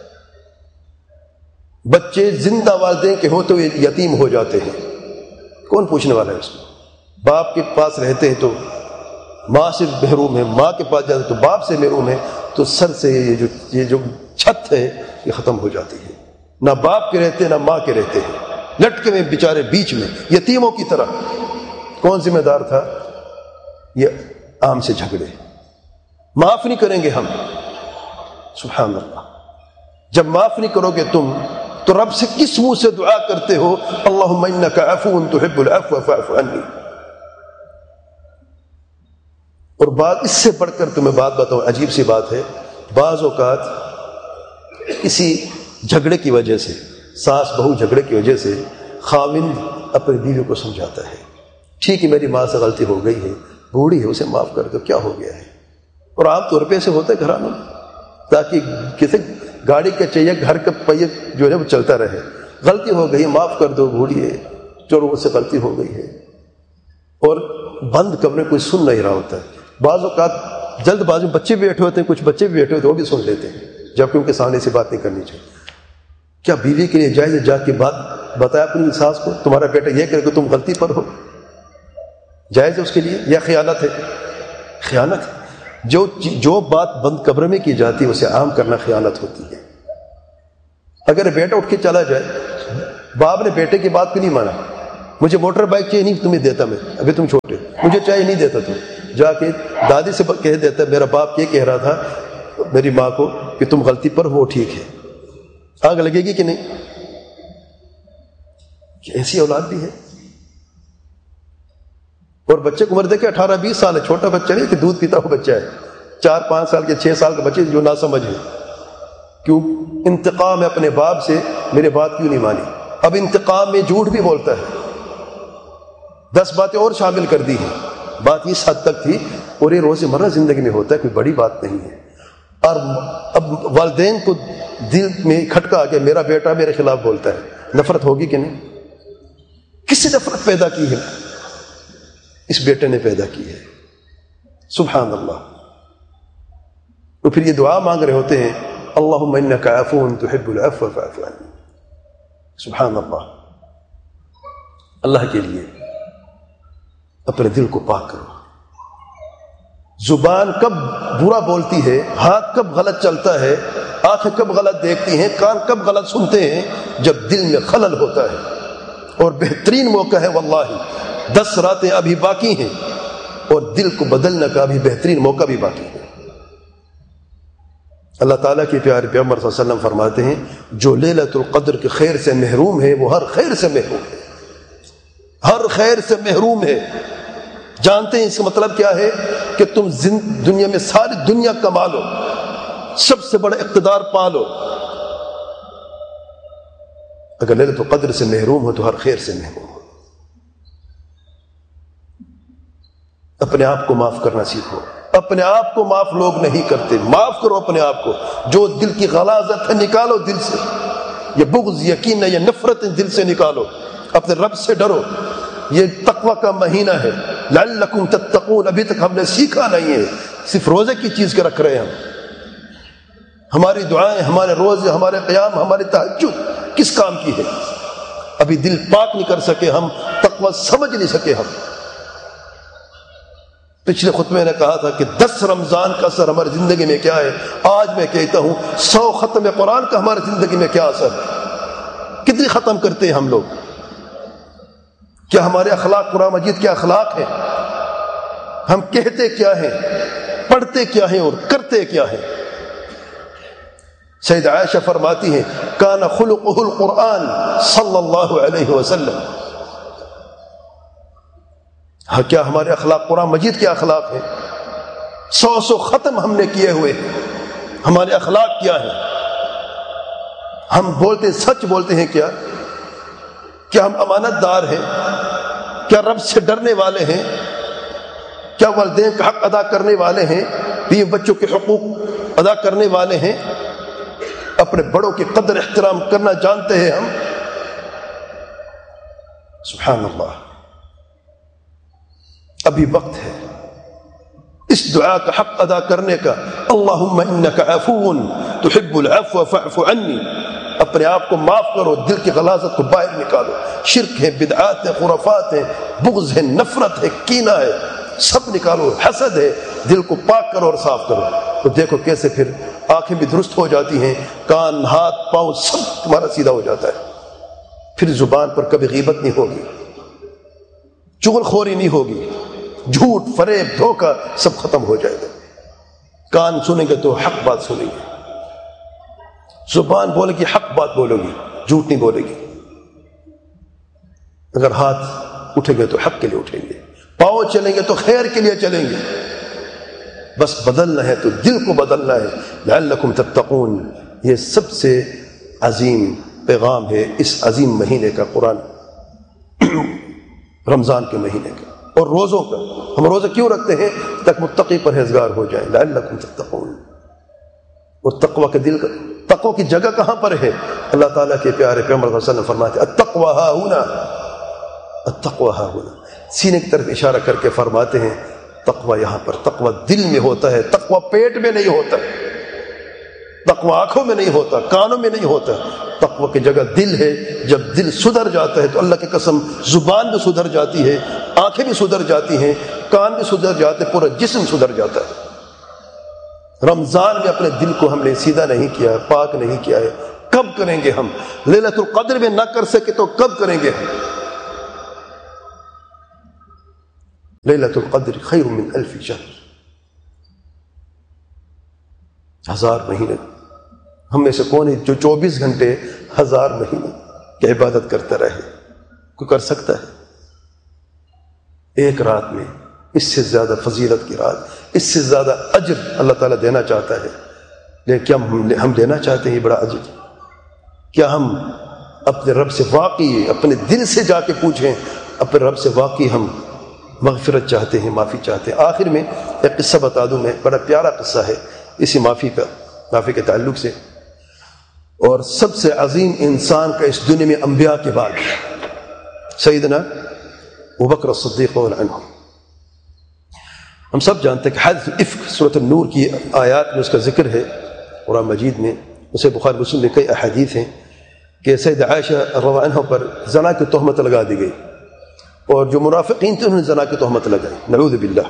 بچے زندہ والدین کے ہوتے ہوئے یتیم ہو جاتے ہیں. کون پوچھنے والا ہے اس میں؟ باپ کے پاس رہتے ہیں تو ماں سے محروم ہے، ماں کے پاس جاتے تو باپ سے محروم ہے، تو سر سے یہ جو یہ جو چھت ہے یہ ختم ہو جاتی ہے. نہ باپ کے رہتے نہ ماں کے رہتے ہیں، لٹکے میں بیچارے بیچ میں یتیموں کی طرح. کون ذمہ دار تھا؟ یہ عام سے جھگڑے. معاف نہیں کریں گے ہم. سبحان اللہ. جب معاف نہیں کرو گے تم تو رب سے کس منہ سے دعا کرتے ہو، اللہم انک عفو تحب العفو فاعف عنی. اور بات اس سے بڑھ کر تمہیں بات بتاؤں، عجیب سی بات ہے. بعض اوقات کسی جھگڑے کی وجہ سے، ساس بہو جھگڑے کی وجہ سے، خاوند اپنی بیوی کو سمجھاتا ہے، ٹھیک ہے میری ماں سے غلطی ہو گئی ہے، بوڑھی ہے، اسے معاف کر دو، کیا ہو گیا ہے. اور عام طور پہ ایسے ہوتا ہے گھرانوں میں، تاکہ کسی گاڑی کا چاہیے گھر کا پہیہ جو ہے وہ چلتا رہے. غلطی ہو گئی، معاف کر دو، بوڑھی ہے، چلو اس سے غلطی ہو گئی ہے. اور بند کمرے کوئی سن نہیں رہا ہوتا ہے. بعض اوقات جلد بازی میں بچے بھی بیٹھے ہوتے ہیں، کچھ بچے بھی بیٹھے ہوتے ہیں، وہ بھی سن لیتے ہیں، جبکہ ان کے سامنے سے بات نہیں کرنی چاہیے. کیا بیوی کے لیے جائز جا کے بات بتایا اپنی ساس کو، تمہارا بیٹا یہ کرے کہ تم غلطی پر ہو؟ جائز ہے اس کے لیے یا خیانت ہے؟ خیانت ہے. جو جو بات بند کمرے میں کی جاتی ہے اسے عام کرنا خیانت ہوتی ہے. اگر بیٹا اٹھ کے چلا جائے باپ نے بیٹے کی بات کو نہیں مانا, مجھے موٹر بائک چاہیے, نہیں تمہیں دیتا میں, ابھی تم چھوٹے, مجھے چاہیے نہیں دیتا تم. جا کے دادی سے کہہ دیتا میرا باپ یہ کہہ رہا تھا میری ماں کو کہ تم غلطی پر وہ ٹھیک ہے. آگ لگے گی کہ نہیں؟ کہ ایسی اولاد بھی ہے. اور بچے کو عمر دیکھے اٹھارہ بیس سال ہے, چھوٹا بچہ نہیں کہ دودھ پیتا ہوا بچہ ہے, چار پانچ سال کے چھ سال کے بچے جو نہ سمجھ ہے. کیوں انتقام ہے اپنے باپ سے, میرے بات کیوں نہیں مانی. اب انتقام میں جھوٹ بھی بولتا ہے, دس باتیں اور شامل کر دی ہیں. بات اس حد تک تھی, اور یہ روزمرہ زندگی میں ہوتا ہے, کوئی بڑی بات نہیں ہے. اور اب والدین کو دل میں کھٹکا آ گیا میرا بیٹا میرے خلاف بولتا ہے, نفرت ہوگی کہ نہیں؟ کس سے نفرت پیدا کی ہے؟ اس بیٹے نے پیدا کی ہے. سبحان اللہ. تو پھر یہ دعا مانگ رہے ہوتے ہیں اللہم انک عفو تحب العفو فاعف عنی. سبحان اللہ. اللہ کے لیے اپنے دل کو پاک کرو. زبان کب برا بولتی ہے, ہاتھ کب غلط چلتا ہے, آنکھیں کب غلط دیکھتی ہیں, کان کب غلط سنتے ہیں؟ جب دل میں خلل ہوتا ہے. اور بہترین موقع ہے واللہ, دس راتیں ابھی باقی ہیں اور دل کو بدلنے کا بھی بہترین موقع بھی باقی ہے. اللہ تعالیٰ کے پیارے پیغمبر صلی اللہ علیہ وسلم فرماتے ہیں جو لیلۃ القدر کے خیر سے محروم ہے وہ ہر خیر سے محروم ہے, ہر خیر سے محروم ہے. جانتے ہیں اس کا مطلب کیا ہے؟ کہ تم دنیا میں ساری دنیا کما لو, سب سے بڑا اقتدار پا لو, اگر لیلۃ القدر سے محروم ہو تو ہر خیر سے محروم ہو. اپنے آپ کو معاف کرنا سیکھو. اپنے آپ کو معاف لوگ نہیں کرتے, معاف کرو اپنے آپ کو. جو دل کی غلاظت ہے نکالو دل سے, یہ بغض یقین ہے, یہ نفرت دل سے نکالو. اپنے رب سے ڈرو. یہ تقوی کا مہینہ ہے, لعلکم تتقون. ابھی تک ہم نے سیکھا نہیں ہے, صرف روزے کی چیز کے رکھ رہے ہیں ہم. ہماری دعائیں, ہمارے روزے, ہمارے قیام, ہماری تہجد کس کام کی ہے؟ ابھی دل پاک نہیں کر سکے ہم, تقوی سمجھ نہیں سکے ہم. پچھلے خطبے نے کہا تھا کہ دس رمضان کا اثر ہماری زندگی میں کیا ہے. آج میں کہتا ہوں سو ختم قرآن کا ہماری زندگی میں کیا اثر ہے. کتنی ختم کرتے ہیں ہم لوگ؟ کیا ہمارے اخلاق قرآن مجید کے اخلاق ہیں؟ ہم کہتے کیا ہیں, پڑھتے کیا ہیں اور کرتے کیا ہیں؟ سید عائشہ فرماتی ہیں کان خلقہ القرآن صلی اللہ علیہ وسلم. ہاں کیا ہمارے اخلاق قرآن مجید کے اخلاق ہیں؟ سو سو ختم ہم نے کیے ہوئے ہیں, ہمارے اخلاق کیا ہیں؟ ہم بولتے سچ بولتے ہیں کیا؟ کیا ہم امانت دار ہیں؟ کیا رب سے ڈرنے والے ہیں؟ کیا والدین کا حق ادا کرنے والے ہیں؟ بیوی بچوں کے حقوق ادا کرنے والے ہیں؟ اپنے بڑوں کی قدر احترام کرنا جانتے ہیں ہم؟ سبحان اللہ. ابھی وقت ہے اس دعا کا حق ادا کرنے کا. اللہم انک عفو تحب العفو فاعف عنی. اپنے آپ کو معاف کرو, دل کی غلاظت کو باہر نکالو. شرک ہے, بدعات ہے, خرافات ہے, بغض ہے, نفرت ہے, کینہ ہے, سب نکالو. حسد ہے, دل کو پاک کرو اور صاف کرو. تو دیکھو کیسے پھر آنکھیں بھی درست ہو جاتی ہیں, کان, ہاتھ, پاؤں سب تمہارا سیدھا ہو جاتا ہے. پھر زبان پر کبھی غیبت نہیں ہوگی, چغل خوری نہیں ہوگی, جھوٹ, فریب, دھوکہ سب ختم ہو جائے گا. کان سنیں گے تو حق بات سنیں گے, زبان بولے گی حق بات بولو گی, جھوٹ نہیں بولے گی. اگر ہاتھ اٹھیں گے تو حق کے لیے اٹھیں گے, پاؤں چلیں گے تو خیر کے لیے چلیں گے. بس بدلنا ہے تو دل کو بدلنا ہے. لعلکم تتقون. یہ سب سے عظیم پیغام ہے اس عظیم مہینے کا, قرآن رمضان کے مہینے کا اور روزوں کا. ہم روزے کیوں رکھتے ہیں؟ تاکہ متقی پرہیزگار ہو جائیں. لعلکم تتقون. اور تقوی کے دل کا, تقوی کی جگہ کہاں پر ہے؟ اللہ تعالیٰ کے پیارے پیغمبر صلی اللہ علیہ وسلم فرماتے ہیں التقوی ها هنا, التقوی ها هنا. سینے کی طرف اشارہ کر کے فرماتے ہیں تقوی یہاں پر. تقوی دل میں ہوتا ہے, تقوی پیٹ میں نہیں ہوتا, تقوی آنکھوں میں نہیں ہوتا, کانوں میں نہیں ہوتا. تقوی کی جگہ دل ہے. جب دل سدھر جاتا ہے تو اللہ کی قسم زبان بھی سدھر جاتی ہے, آنکھیں بھی سدھر جاتی ہیں, کان بھی سدھر جاتے, پورا جسم سدھر جاتا ہے. رمضان میں اپنے دل کو ہم نے سیدھا نہیں کیا, پاک نہیں کیا ہے, کب کریں گے ہم؟ لیلۃ القدر میں نہ کر سکے تو کب کریں گے ہم؟ لیلۃ القدر خیر من الف شہر، ہزار مہینے. ہم میں سے کون ہے جو چوبیس گھنٹے ہزار مہینے کی عبادت کرتا رہے؟ کوئی کر سکتا ہے؟ ایک رات میں اس سے زیادہ فضیلت کی رات، اس سے زیادہ اجر اللہ تعالیٰ دینا چاہتا ہے، لیکن کیا ہم لینا چاہتے ہیں یہ بڑا اجر؟ کیا ہم اپنے رب سے واقعی اپنے دل سے جا کے پوچھیں، اپنے رب سے واقعی ہم مغفرت چاہتے ہیں، معافی چاہتے ہیں؟ آخر میں ایک قصہ بتا دوں میں، بڑا پیارا قصہ ہے اسی معافی کا، معافی کے تعلق سے. اور سب سے عظیم انسان کا اس دنیا میں انبیاء کے بعد سیدنا ابوبکر الصدیق رضی اللہ عنہ. ہم سب جانتے ہیں کہ حادث الافک سورۃ النور کی آیات میں اس کا ذکر ہے قرآن مجید میں. اسے بخاری مسلم میں کئی احادیث ہیں کہ سیدہ عائشہ رضی اللہ عنہ پر زنا کی تہمت لگا دی گئی، اور جو منافقین تھے انہوں نے زنا کی تہمت لگائی، نعوذ باللہ.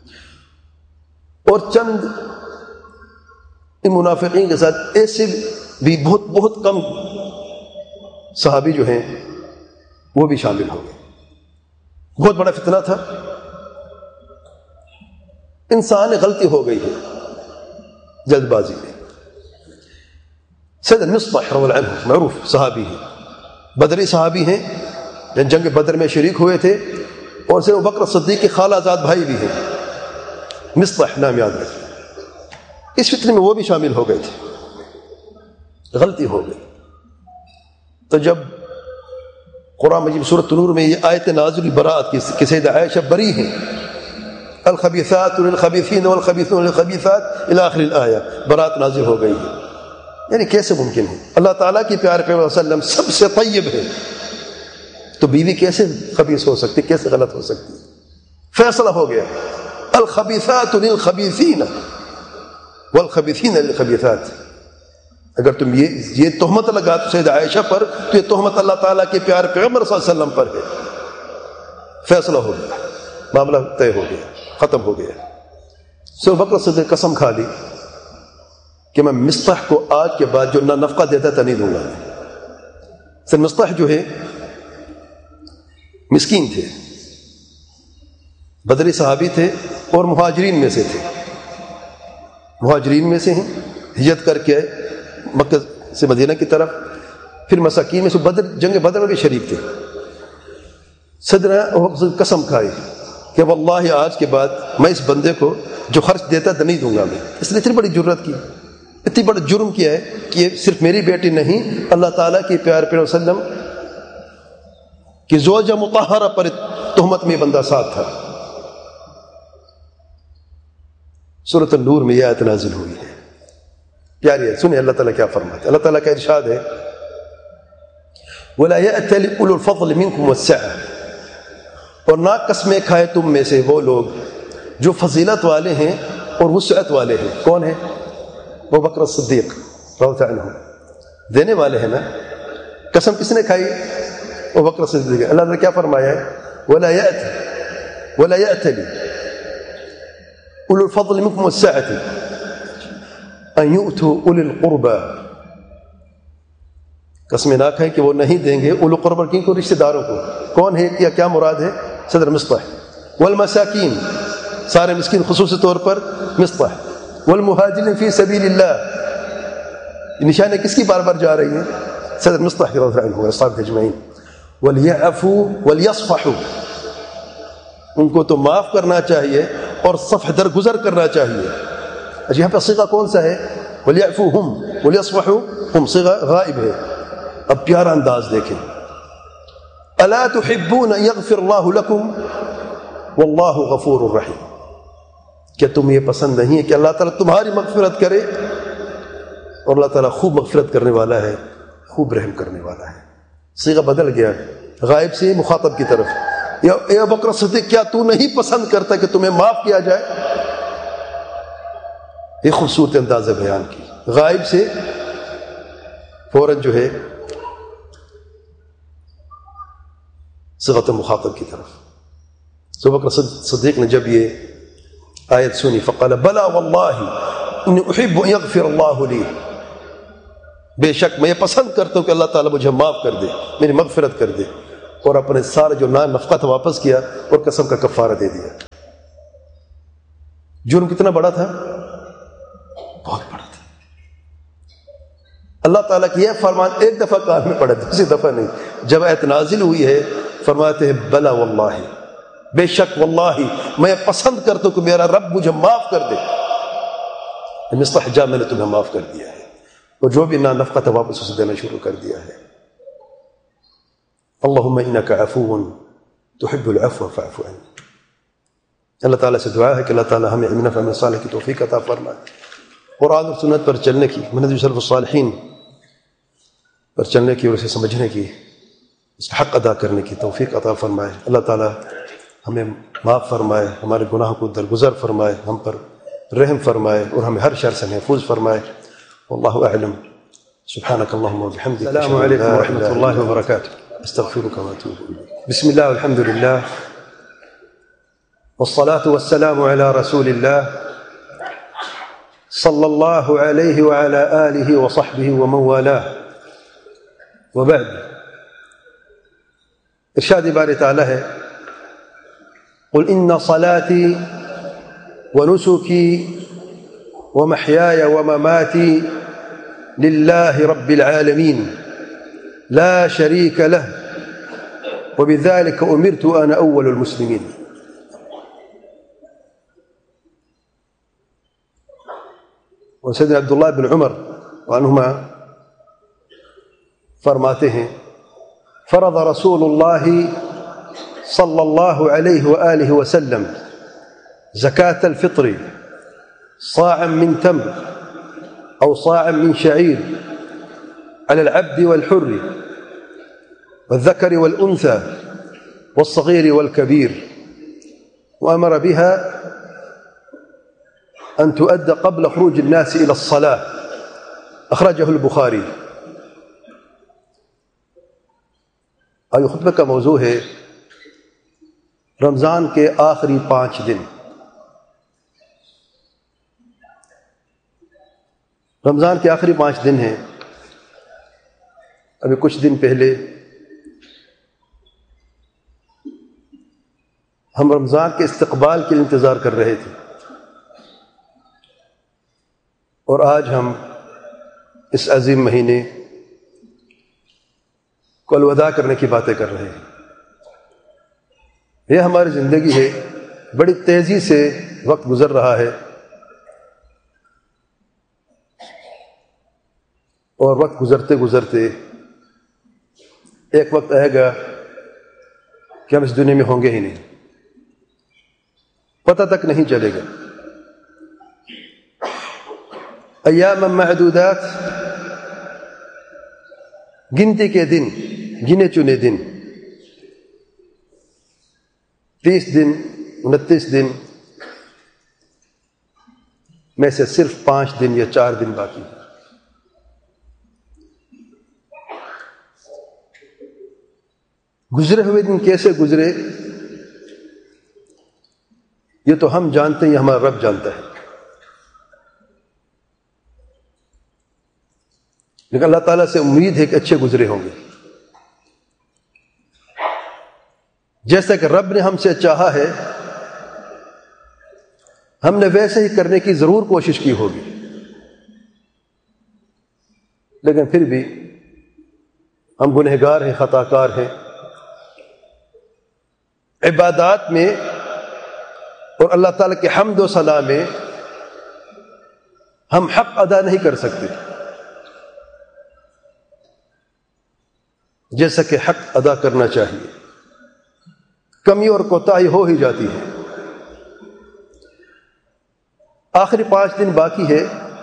اور چند ان منافقین کے ساتھ ایسے بھی بہت بہت کم صحابی جو ہیں وہ بھی شامل ہو گئے. بہت بڑا فتنہ تھا. انسان غلطی ہو گئی ہے جلد بازی میں. سیدنا مصطح رضی اللہ عنہ معروف صحابی ہیں، بدری صحابی ہیں، جنگ بدر میں شریک ہوئے تھے، اور سیدنا ابوبکر صدیق کے خالہ زاد بھائی بھی ہیں، مصطح نام یاد رکھیں. اس فتنے میں وہ بھی شامل ہو گئے تھے، غلطی ہو گئی. تو جب قرآن مجید سورۃ نور میں یہ آیت نازل برات کی کہ سیدہ عائشہ بری ہیں، الخبیثات للخبیثین والخبیثون للخبیثات الی آخر الآیہ، برات نازل ہو گئی ہے. یعنی کیسے ممکن ہے؟ اللہ تعالیٰ کی پیارے پیغمبر صلی اللہ علیہ وسلم سب سے طیب ہے، تو بیوی کیسے خبیث ہو سکتی، کیسے غلط ہو سکتی؟ فیصلہ ہو گیا، الخبیثات للخبیثین والخبیثین للخبیثات. اگر تم یہ یہ تہمت لگا تو سیدہ عائشہ پر، تو یہ تہمت اللہ تعالیٰ کے پیارے پیغمبر صلی اللہ علیہ وسلم پر ہے. فیصلہ ہو گیا، معاملہ طے ہو گیا، ختم ہو گیا. سو بکر صدیق قسم کھا لی کہ میں مصطح کو آج کے بعد جو نہ نفقہ دیتا تھا نہیں دوں گا. سر مصطح جو ہے مسکین تھے، بدری صحابی تھے، اور مہاجرین میں سے تھے، مہاجرین میں سے ہیں، ہجرت کر کے مکہ سے مدینہ کی طرف، پھر مساکین میں سے بدر جنگ بدر میں بھی شریک تھے. صدر قسم کھائی کہ واللہ آج کے بعد میں اس بندے کو جو خرچ دیتا تھا نہیں دوں گا میں. اس نے اتنی بڑی جرت کی، اتنی بڑا جرم کیا ہے کہ یہ صرف میری بیٹی نہیں، اللہ تعالیٰ کی پیارے پیغمبر صلی اللہ علیہ وسلم کی زوجہ مطہرہ پر تہمت میں بندہ ساتھ تھا. سورۃ النور میں یہ آیت نازل ہوئی ہے. پیاری ہے، سنیں اللہ تعالیٰ کیا فرماتے ہیں. اللہ تعالیٰ کا ارشاد ہے وَلَا يَأْتَلِ أُولُو الْفَضْلِ مِنْكُمْ وَالسَّعَةِ، اور نہ قسمیں کھائے تم میں سے وہ لوگ جو فضیلت والے ہیں اور وسعت والے ہیں. کون ہیں؟ ابوبکر الصدیق رضی اللہ عنہ، دینے والے ہیں نا. قسم کس نے کھائی؟ ابوبکر الصدیق. اللہ نے کیا فرمایا ہے؟ وَلَا يَأْتَلِ وَلَا يَأْتَلِ أُولُو الْفَضْلِ مِنْكُمْ وَالسَّعَةِ أَنْ يُؤْتُوا أُولِي الْقُرْبَى. قسمیں نہ کھائیں کہ وہ نہیں دیں گے اولو قربا، کن کو؟ رشتہ داروں کو. کون ہے یا کیا مراد ہے؟ صدر مصطح. والمساکین، سارے مسکین خصوصی طور پر مصطح. والمہاجرین فی سبیل اللہ، نشانیں کس کی بار بار جا رہی ہیں؟ صدر مصطح رضی اللہ عنہ اصحاب اجمعین. ولیعفوا ولیصفحوا، ان کو تو معاف کرنا چاہیے اور صفح درگزر کرنا چاہیے. اچھا یہاں پہ صیغہ کون سا ہے؟ ولیعفوا ہم ولیصفحوا ہم، صیغہ غائب ہے. اب پیارا انداز دیکھیں، الا تحبون ان یغفر اللہ لکم واللہ غفور الرحیم. کیا تم یہ پسند نہیں ہے کہ اللہ تعالیٰ تمہاری مغفرت کرے؟ اور اللہ تعالیٰ خوب مغفرت کرنے والا ہے، خوب رحم کرنے والا ہے. صیغہ بدل گیا، غائب سے مخاطب کی طرف. یا اے ابوبکر صدیق، کیا تو نہیں پسند کرتا کہ تمہیں معاف کیا جائے؟ یہ خوبصورت انداز ہے بیان کی. غائب سے فوراً جو ہے صیغۃ مخاطب کی طرف. ابوبکر صدیق نے جب یہ آیت سنی فقال بلا واللہ انی احب ان یغفر اللہ لی بے شک میں یہ پسند کرتا ہوں کہ اللہ تعالیٰ مجھے معاف کر دے، میری مغفرت کر دے، اور اپنے سارے جو نا نفقہ تھا واپس کیا اور قسم کا کفارہ دے دیا۔ جرم کتنا بڑا تھا؟ بہت بڑا تھا۔ اللہ تعالیٰ کی یہ فرمان ایک دفعہ کان میں پڑا، دوسری دفعہ نہیں۔ جب آیت نازل ہوئی ہے فرماتے ہیں بلا واللہ، بے شک واللہ میں پسند کرتا ہوں کہ میرا رب مجھے معاف کر دے، مثل حجاب میں نے تمہیں معاف کر دیا ہے، اور جو بھی نا نفقہ تھا واپس اسے دینا شروع کر دیا ہے۔ اللہم انک عفو تحب العفو فاعف عنی۔ اللہ تعالیٰ سے دعا ہے کہ اللہ تعالیٰ ہمیں علم نافع عمل صالح کی توفیق عطا فرمائے، قرآن اور سنت پر چلنے کی، منہج سلف الصالحین پر چلنے کی اور اسے سمجھنے کی، اس کا حق ادا کرنے کی توفیق عطا فرمائے۔ اللہ تعالیٰ ہمیں معاف فرمائے، ہمارے گناہوں کو درگزر فرمائے، ہم پر رحم فرمائے اور ہمیں ہر شر سے محفوظ فرمائے۔ واللہ اعلم، سبحانک اللہم وبحمدک، السلام علیکم ورحمۃ اللہ وبرکاتہ، استغفرک واتوب الیک۔ بسم اللہ والحمد للہ والصلاة والسلام على رسول الله صلی اللہ علیہ وعلى آلہ وصحبہ ومن والاه، وبعد۔ ارشاد باری تعالی ہے قل ان صلاتي ونسكي ومحياي ومماتي لله رب العالمين لا شريك له وبذلك أمرت أنا أول المسلمين۔ وسيدنا عبداللہ بن عمر عنہما فرماتے ہیں فرض رسول اللہ صلی اللہ علیہ وآلہ وسلم زکاة الفطر صاعا من تمر أو صاعا من شعير على العبد والحر والذكر والأنثى والصغير والكبير، وأمر بها أن تؤدى قبل خروج الناس إلى الصلاة، أخرجه البخاري۔ آج خطبہ کا موضوع ہے رمضان کے آخری پانچ دن۔ رمضان کے آخری پانچ دن ہیں۔ ابھی کچھ دن پہلے ہم رمضان کے استقبال کے لیے انتظار کر رہے تھے، اور آج ہم اس عظیم مہینے کو الوداع کرنے کی باتیں کر رہے ہیں۔ یہ ہماری زندگی ہے، بڑی تیزی سے وقت گزر رہا ہے، اور وقت گزرتے گزرتے ایک وقت آئے گا کہ ہم اس دنیا میں ہوں گے ہی نہیں، پتہ تک نہیں چلے گا۔ ایام معدودات، گنتی کے دن، گنے چنے دن، تیس دن، انتیس دن میں سے صرف پانچ دن یا چار دن باقی ہیں۔ گزرے ہوئے دن کیسے گزرے یہ تو ہم جانتے ہیں، یہ ہمارا رب جانتا ہے، لیکن اللہ تعالیٰ سے امید ہے کہ اچھے گزرے ہوں گے۔ جیسا کہ رب نے ہم سے چاہا ہے ہم نے ویسے ہی کرنے کی ضرور کوشش کی ہوگی، لیکن پھر بھی ہم گنہگار ہیں، خطا کار ہیں۔ عبادات میں اور اللہ تعالیٰ کے حمد و ثنا میں ہم حق ادا نہیں کر سکتے جیسا کہ حق ادا کرنا چاہیے، کمی اور کوتاہی ہو ہی جاتی ہے۔ آخری پانچ دن باقی ہے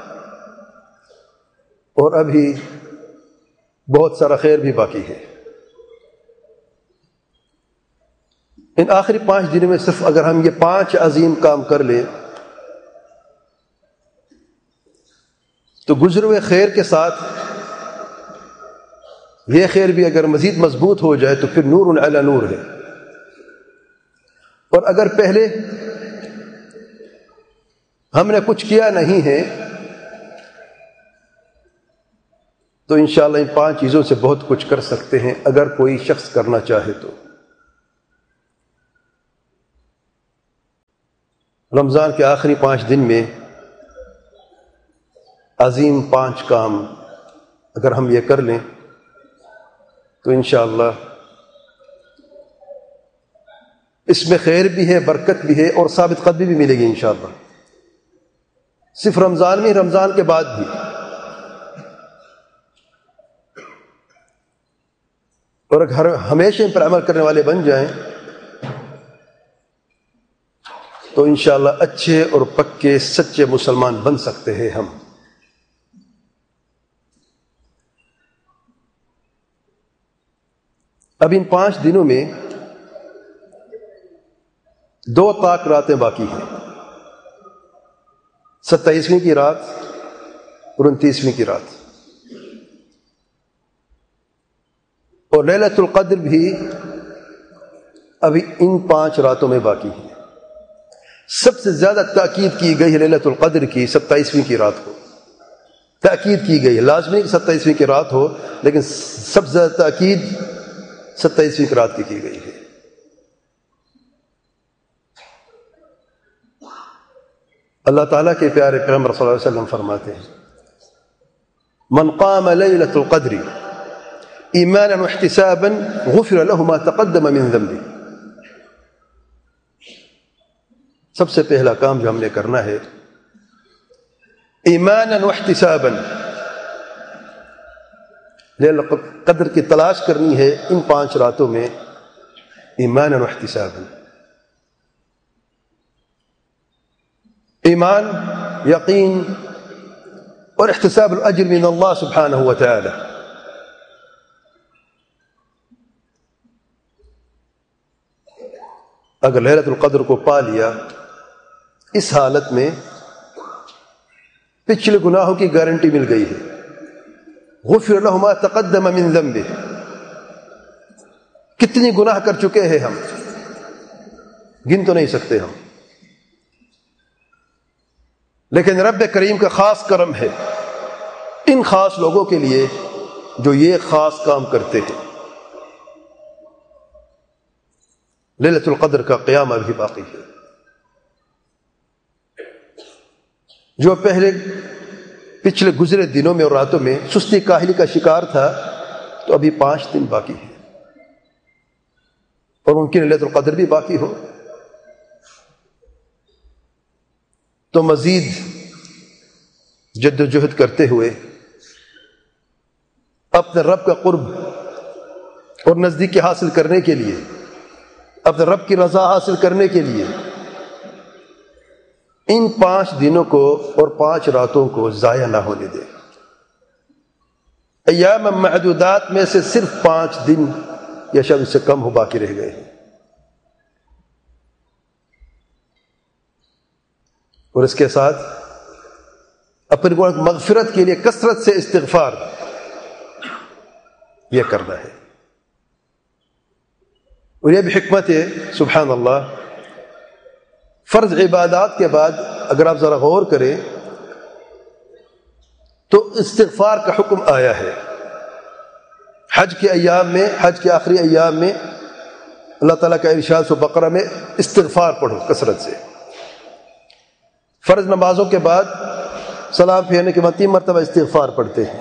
اور ابھی بہت سارا خیر بھی باقی ہے۔ ان آخری پانچ دنوں میں صرف اگر ہم یہ پانچ عظیم کام کر لیں تو گزرے ہوئے خیر کے ساتھ یہ خیر بھی اگر مزید مضبوط ہو جائے تو پھر نور علی نور ہے۔ اور اگر پہلے ہم نے کچھ کیا نہیں ہے تو انشاءاللہ ان پانچ چیزوں سے بہت کچھ کر سکتے ہیں اگر کوئی شخص کرنا چاہے تو۔ رمضان کے آخری پانچ دن میں عظیم پانچ کام اگر ہم یہ کر لیں تو انشاءاللہ اس میں خیر بھی ہے، برکت بھی ہے اور ثابت قدمی بھی ملے گی انشاءاللہ، صرف رمضان میں، رمضان کے بعد بھی۔ اور اگر ہمیشہ ان پر عمل کرنے والے بن جائیں تو انشاءاللہ اچھے اور پکے سچے مسلمان بن سکتے ہیں ہم۔ اب ان پانچ دنوں میں دو طاق راتیں باقی ہیں، ستائیسویں کی رات اور انتیسویں کی رات، اور لیلۃ القدر بھی ابھی ان پانچ راتوں میں باقی ہے۔ سب سے زیادہ تاکید کی گئی ہے لیلۃ القدر کی ستائیسویں کی رات کو، تاکید کی گئی ہے، لازمی کہ ستائیسویں کی رات ہو لیکن سب سے زیادہ تاکید ستائیسویں کی رات کی کی گئی ہے۔ اللہ تعالیٰ کے پیارے پیغمبر صلی اللہ علیہ وسلم فرماتے ہیں من قام لیلۃ القدر ایمانا واحتسابا غفر له ما تقدم من ذنبه۔ سب سے پہلا کام جو ہم نے کرنا ہے ایمانا واحتسابا، لیلۃ القدر کی تلاش کرنی ہے ان پانچ راتوں میں ایمانا واحتسابا۔ ایمان، یقین اور احتساب الاجر من اللہ سبحانہ و تعالی۔ اگر لیلۃ القدر کو پا لیا اس حالت میں پچھلے گناہوں کی گارنٹی مل گئی ہے، غفر له ما تقدم من ذنبه۔ کتنی گناہ کر چکے ہیں ہم، گن تو نہیں سکتے ہم، لیکن رب کریم کا خاص کرم ہے ان خاص لوگوں کے لیے جو یہ خاص کام کرتے ہیں۔ لیلۃ القدر کا قیام ابھی باقی ہے۔ جو پہلے پچھلے گزرے دنوں میں اور راتوں میں سستی کاہلی کا شکار تھا تو ابھی پانچ دن باقی ہیں، اور ممکن لیلۃ القدر بھی باقی ہو، تو مزید جد و جہد کرتے ہوئے اپنے رب کا قرب اور نزدیکی حاصل کرنے کے لیے، اپنے رب کی رضا حاصل کرنے کے لیے ان پانچ دنوں کو اور پانچ راتوں کو ضائع نہ ہونے دیں۔ ایام معدودات میں سے صرف پانچ دن یا شاید اس سے کم ہو باقی رہ گئے ہیں، اور اس کے ساتھ اپنی مغفرت کے لیے کثرت سے استغفار یہ کرنا ہے۔ اور یہ بھی حکمت ہے سبحان اللہ، فرض عبادات کے بعد اگر آپ ذرا غور کریں تو استغفار کا حکم آیا ہے۔ حج کے ایام میں، حج کے آخری ایام میں اللہ تعالیٰ کا ارشاد سورہ بقرہ میں استغفار پڑھو کثرت سے۔ فرض نمازوں کے بعد سلام پھیرنے کے بعد تین مرتبہ استغفار پڑھتے ہیں،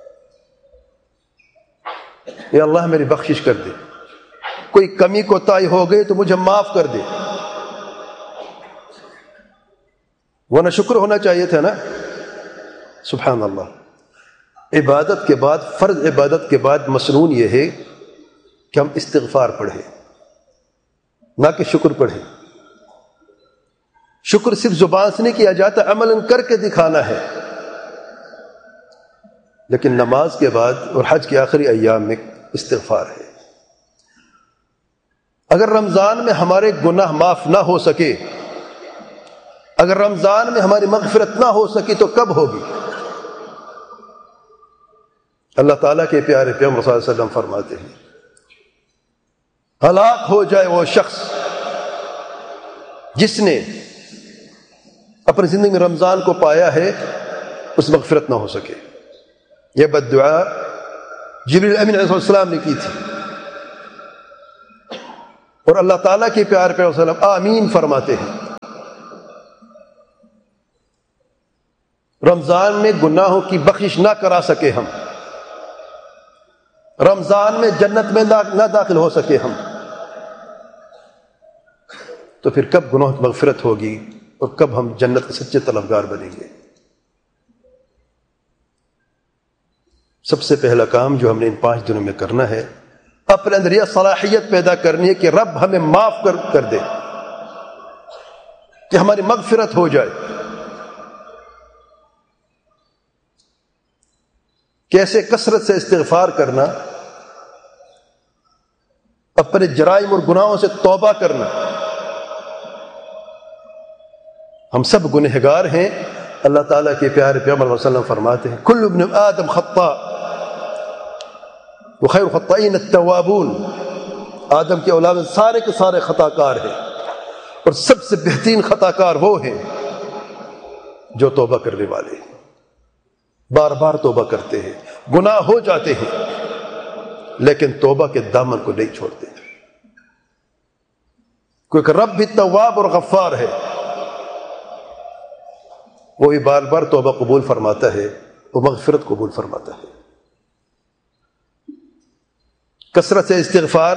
یا اللہ میری بخشش کر دے، کوئی کمی کوتاہی ہو گئی تو مجھے معاف کر دے، ورنہ شکر ہونا چاہیے تھا نا۔ سبحان اللہ، عبادت کے بعد، فرض عبادت کے بعد مسنون یہ ہے کہ ہم استغفار پڑھیں، نہ کہ شکر پڑھیں۔ شکر صرف زبان سے نہیں کیا جاتا، عملاً کر کے دکھانا ہے۔ لیکن نماز کے بعد اور حج کے آخری ایام میں استغفار ہے۔ اگر رمضان میں ہمارے گناہ معاف نہ ہو سکے، اگر رمضان میں ہماری مغفرت نہ ہو سکی تو کب ہوگی؟ اللہ تعالیٰ کے پیارے پیغمبر صلی اللہ علیہ وسلم فرماتے ہیں ہلاک ہو جائے وہ شخص جس نے اپنی زندگی میں رمضان کو پایا ہے، اس مغفرت نہ ہو سکے۔ یہ بد دعا جبریل امین علیہ السلام نے کی تھی، اور اللہ تعالیٰ کے پیارے پیغمبر صلی اللہ علیہ وسلم آمین فرماتے ہیں۔ رمضان میں گناہوں کی بخشش نہ کرا سکے ہم، رمضان میں جنت میں نہ داخل ہو سکے ہم، تو پھر کب گناہ کی مغفرت ہوگی اور کب ہم جنت کے سچے طلبگار بنیں گے؟ سب سے پہلا کام جو ہم نے ان پانچ دنوں میں کرنا ہے، اپنے اندر یہ صلاحیت پیدا کرنی ہے کہ رب ہمیں معاف کر کر دے، کہ ہماری مغفرت ہو جائے۔ کیسے؟ کثرت سے استغفار کرنا، اپنے جرائم اور گناہوں سے توبہ کرنا۔ ہم سب گنہگار ہیں، اللہ تعالیٰ کے پیارے پیغمبر صلی اللہ علیہ وسلم فرماتے ہیں کل ابن آدم خطاء وخیر الخطائین التوابون، آدم کے اولاد سارے کے سارے خطا کار ہیں، اور سب سے بہترین خطا کار وہ ہیں جو توبہ کرنے والے ہیں، بار بار توبہ کرتے ہیں، گناہ ہو جاتے ہیں لیکن توبہ کے دامن کو نہیں چھوڑتے، کیونکہ رب بھی تواب اور غفار ہے، وہ بھی بار بار توبہ قبول فرماتا ہے، وہ مغفرت قبول فرماتا ہے۔ کثرت سے استغفار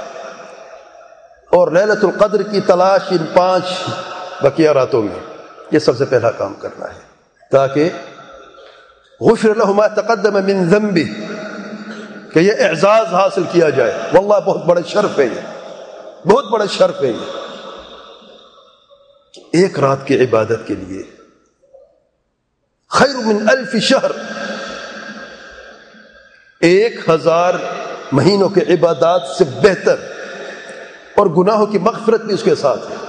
اور لیلۃ القدر کی تلاش ان پانچ بقیہ راتوں میں، یہ سب سے پہلا کام کرنا ہے، تاکہ غفر له ما تقدم من ذنبه، کہ یہ اعزاز حاصل کیا جائے۔ واللہ بہت بڑا شرف ہے، یہ بہت بڑا شرف ہے یہ، ایک رات کی عبادت کے لیے خیر من الف شہر، ایک ہزار مہینوں کے عبادات سے بہتر، اور گناہوں کی مغفرت بھی اس کے ساتھ ہے۔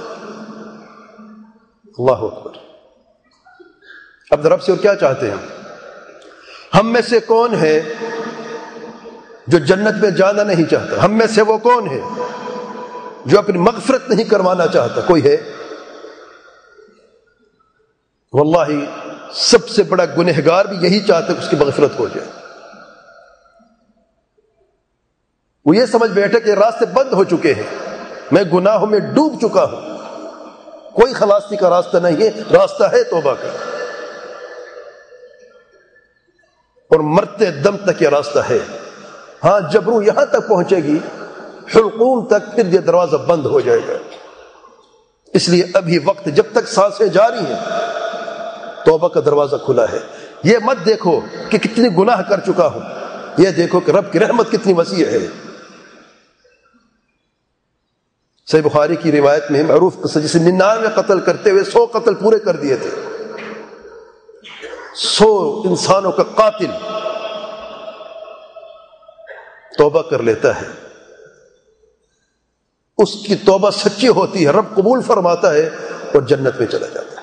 اللہ اکبر۔ اب رب سے اور کیا چاہتے ہیں ہم؟ ہم میں سے کون ہے جو جنت میں جانا نہیں چاہتا؟ ہم میں سے وہ کون ہے جو اپنی مغفرت نہیں کروانا چاہتا؟ کوئی ہے؟ واللہ سب سے بڑا گنہگار بھی یہی چاہتا ہے کہ اس کی مغفرت ہو جائے۔ وہ یہ سمجھ بیٹھے کہ راستے بند ہو چکے ہیں، میں گناہوں میں ڈوب چکا ہوں، کوئی خلاصی کا راستہ نہیں ہے، راستہ ہے توبہ کا، اور مرتے دم تک یہ راستہ ہے۔ ہاں جب روح یہاں تک پہنچے گی، حلقوم تک، پھر یہ دروازہ بند ہو جائے گا۔ اس لیے ابھی وقت، جب تک سانسیں جاری ہیں، توبہ کا دروازہ کھلا ہے۔ یہ مت دیکھو کہ کتنی گناہ کر چکا ہوں، یہ دیکھو کہ رب کی رحمت کتنی وسیع ہے۔ صحیح بخاری کی روایت میں معروف قصہ، جسے ننانوے قتل کرتے ہوئے سو قتل پورے کر دیے تھے، سو انسانوں کا قاتل توبہ کر لیتا ہے، اس کی توبہ سچی ہوتی ہے، رب قبول فرماتا ہے اور جنت میں چلا جاتا ہے۔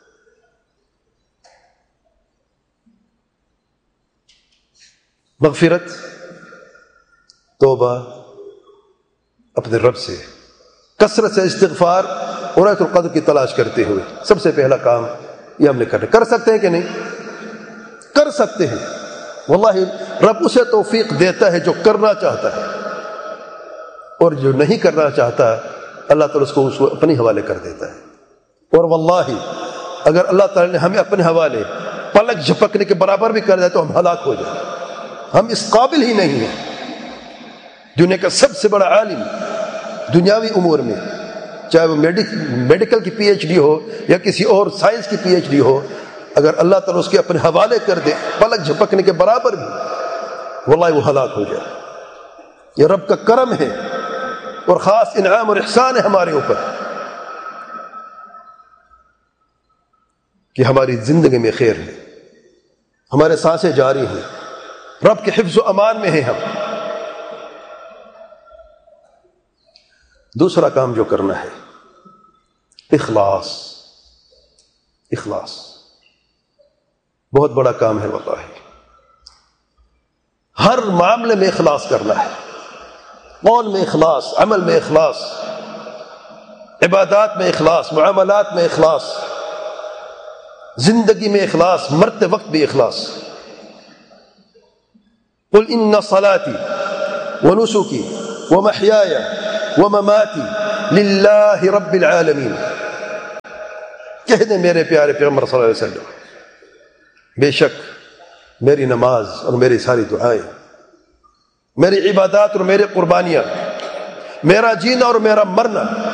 مغفرت، توبہ اپنے رب سے، کثرت سے استغفار اور لیلۃ القدر کی تلاش کرتے ہوئے، سب سے پہلا کام یہ ہم نے کرنا۔ کر سکتے ہیں کہ نہیں؟ کر سکتے ہیں، واللہ رب اسے توفیق دیتا ہے جو کرنا چاہتا ہے، اور جو نہیں کرنا چاہتا اللہ تعالیٰ اس کو اس کو اپنے حوالے کر دیتا ہے۔ اور واللہ اگر اللہ تعالیٰ نے ہمیں اپنے حوالے پلک جھپکنے کے برابر بھی کر دیا تو ہم ہلاک ہو جائیں، ہم اس قابل ہی نہیں ہیں۔ دنیا کا سب سے بڑا عالم دنیاوی امور میں، چاہے وہ میڈیکل کی پی ایچ ڈی ہو یا کسی اور سائنس کی پی ایچ ڈی ہو، اگر اللہ تعالیٰ اس کے اپنے حوالے کر دے پلک جھپکنے کے برابر بھی، واللہ وہ ہلاک ہو جائے۔ یہ رب کا کرم ہے اور خاص انعام اور احسان ہے ہمارے اوپر کہ ہماری زندگی میں خیر ہے، ہمارے سانسیں جاری ہیں، رب کے حفظ و امان میں ہیں ہم۔ دوسرا کام جو کرنا ہے، اخلاص۔ اخلاص بہت بڑا کام ہے، واللہ ہر معاملے میں اخلاص کرنا ہے، قول میں اخلاص، عمل میں اخلاص، عبادات میں اخلاص، معاملات میں اخلاص، زندگی میں اخلاص، مرتے وقت بھی اخلاص۔ قل ان صلاتي ونسكي ومحياي ومماتي للہ رب العالمین. کہہ دیں میرے پیارے پیغمبر صلی اللہ علیہ وسلم، بے شک میری نماز اور میری ساری دعائیں، میری عبادات اور میری قربانیاں، میرا جینا اور میرا مرنا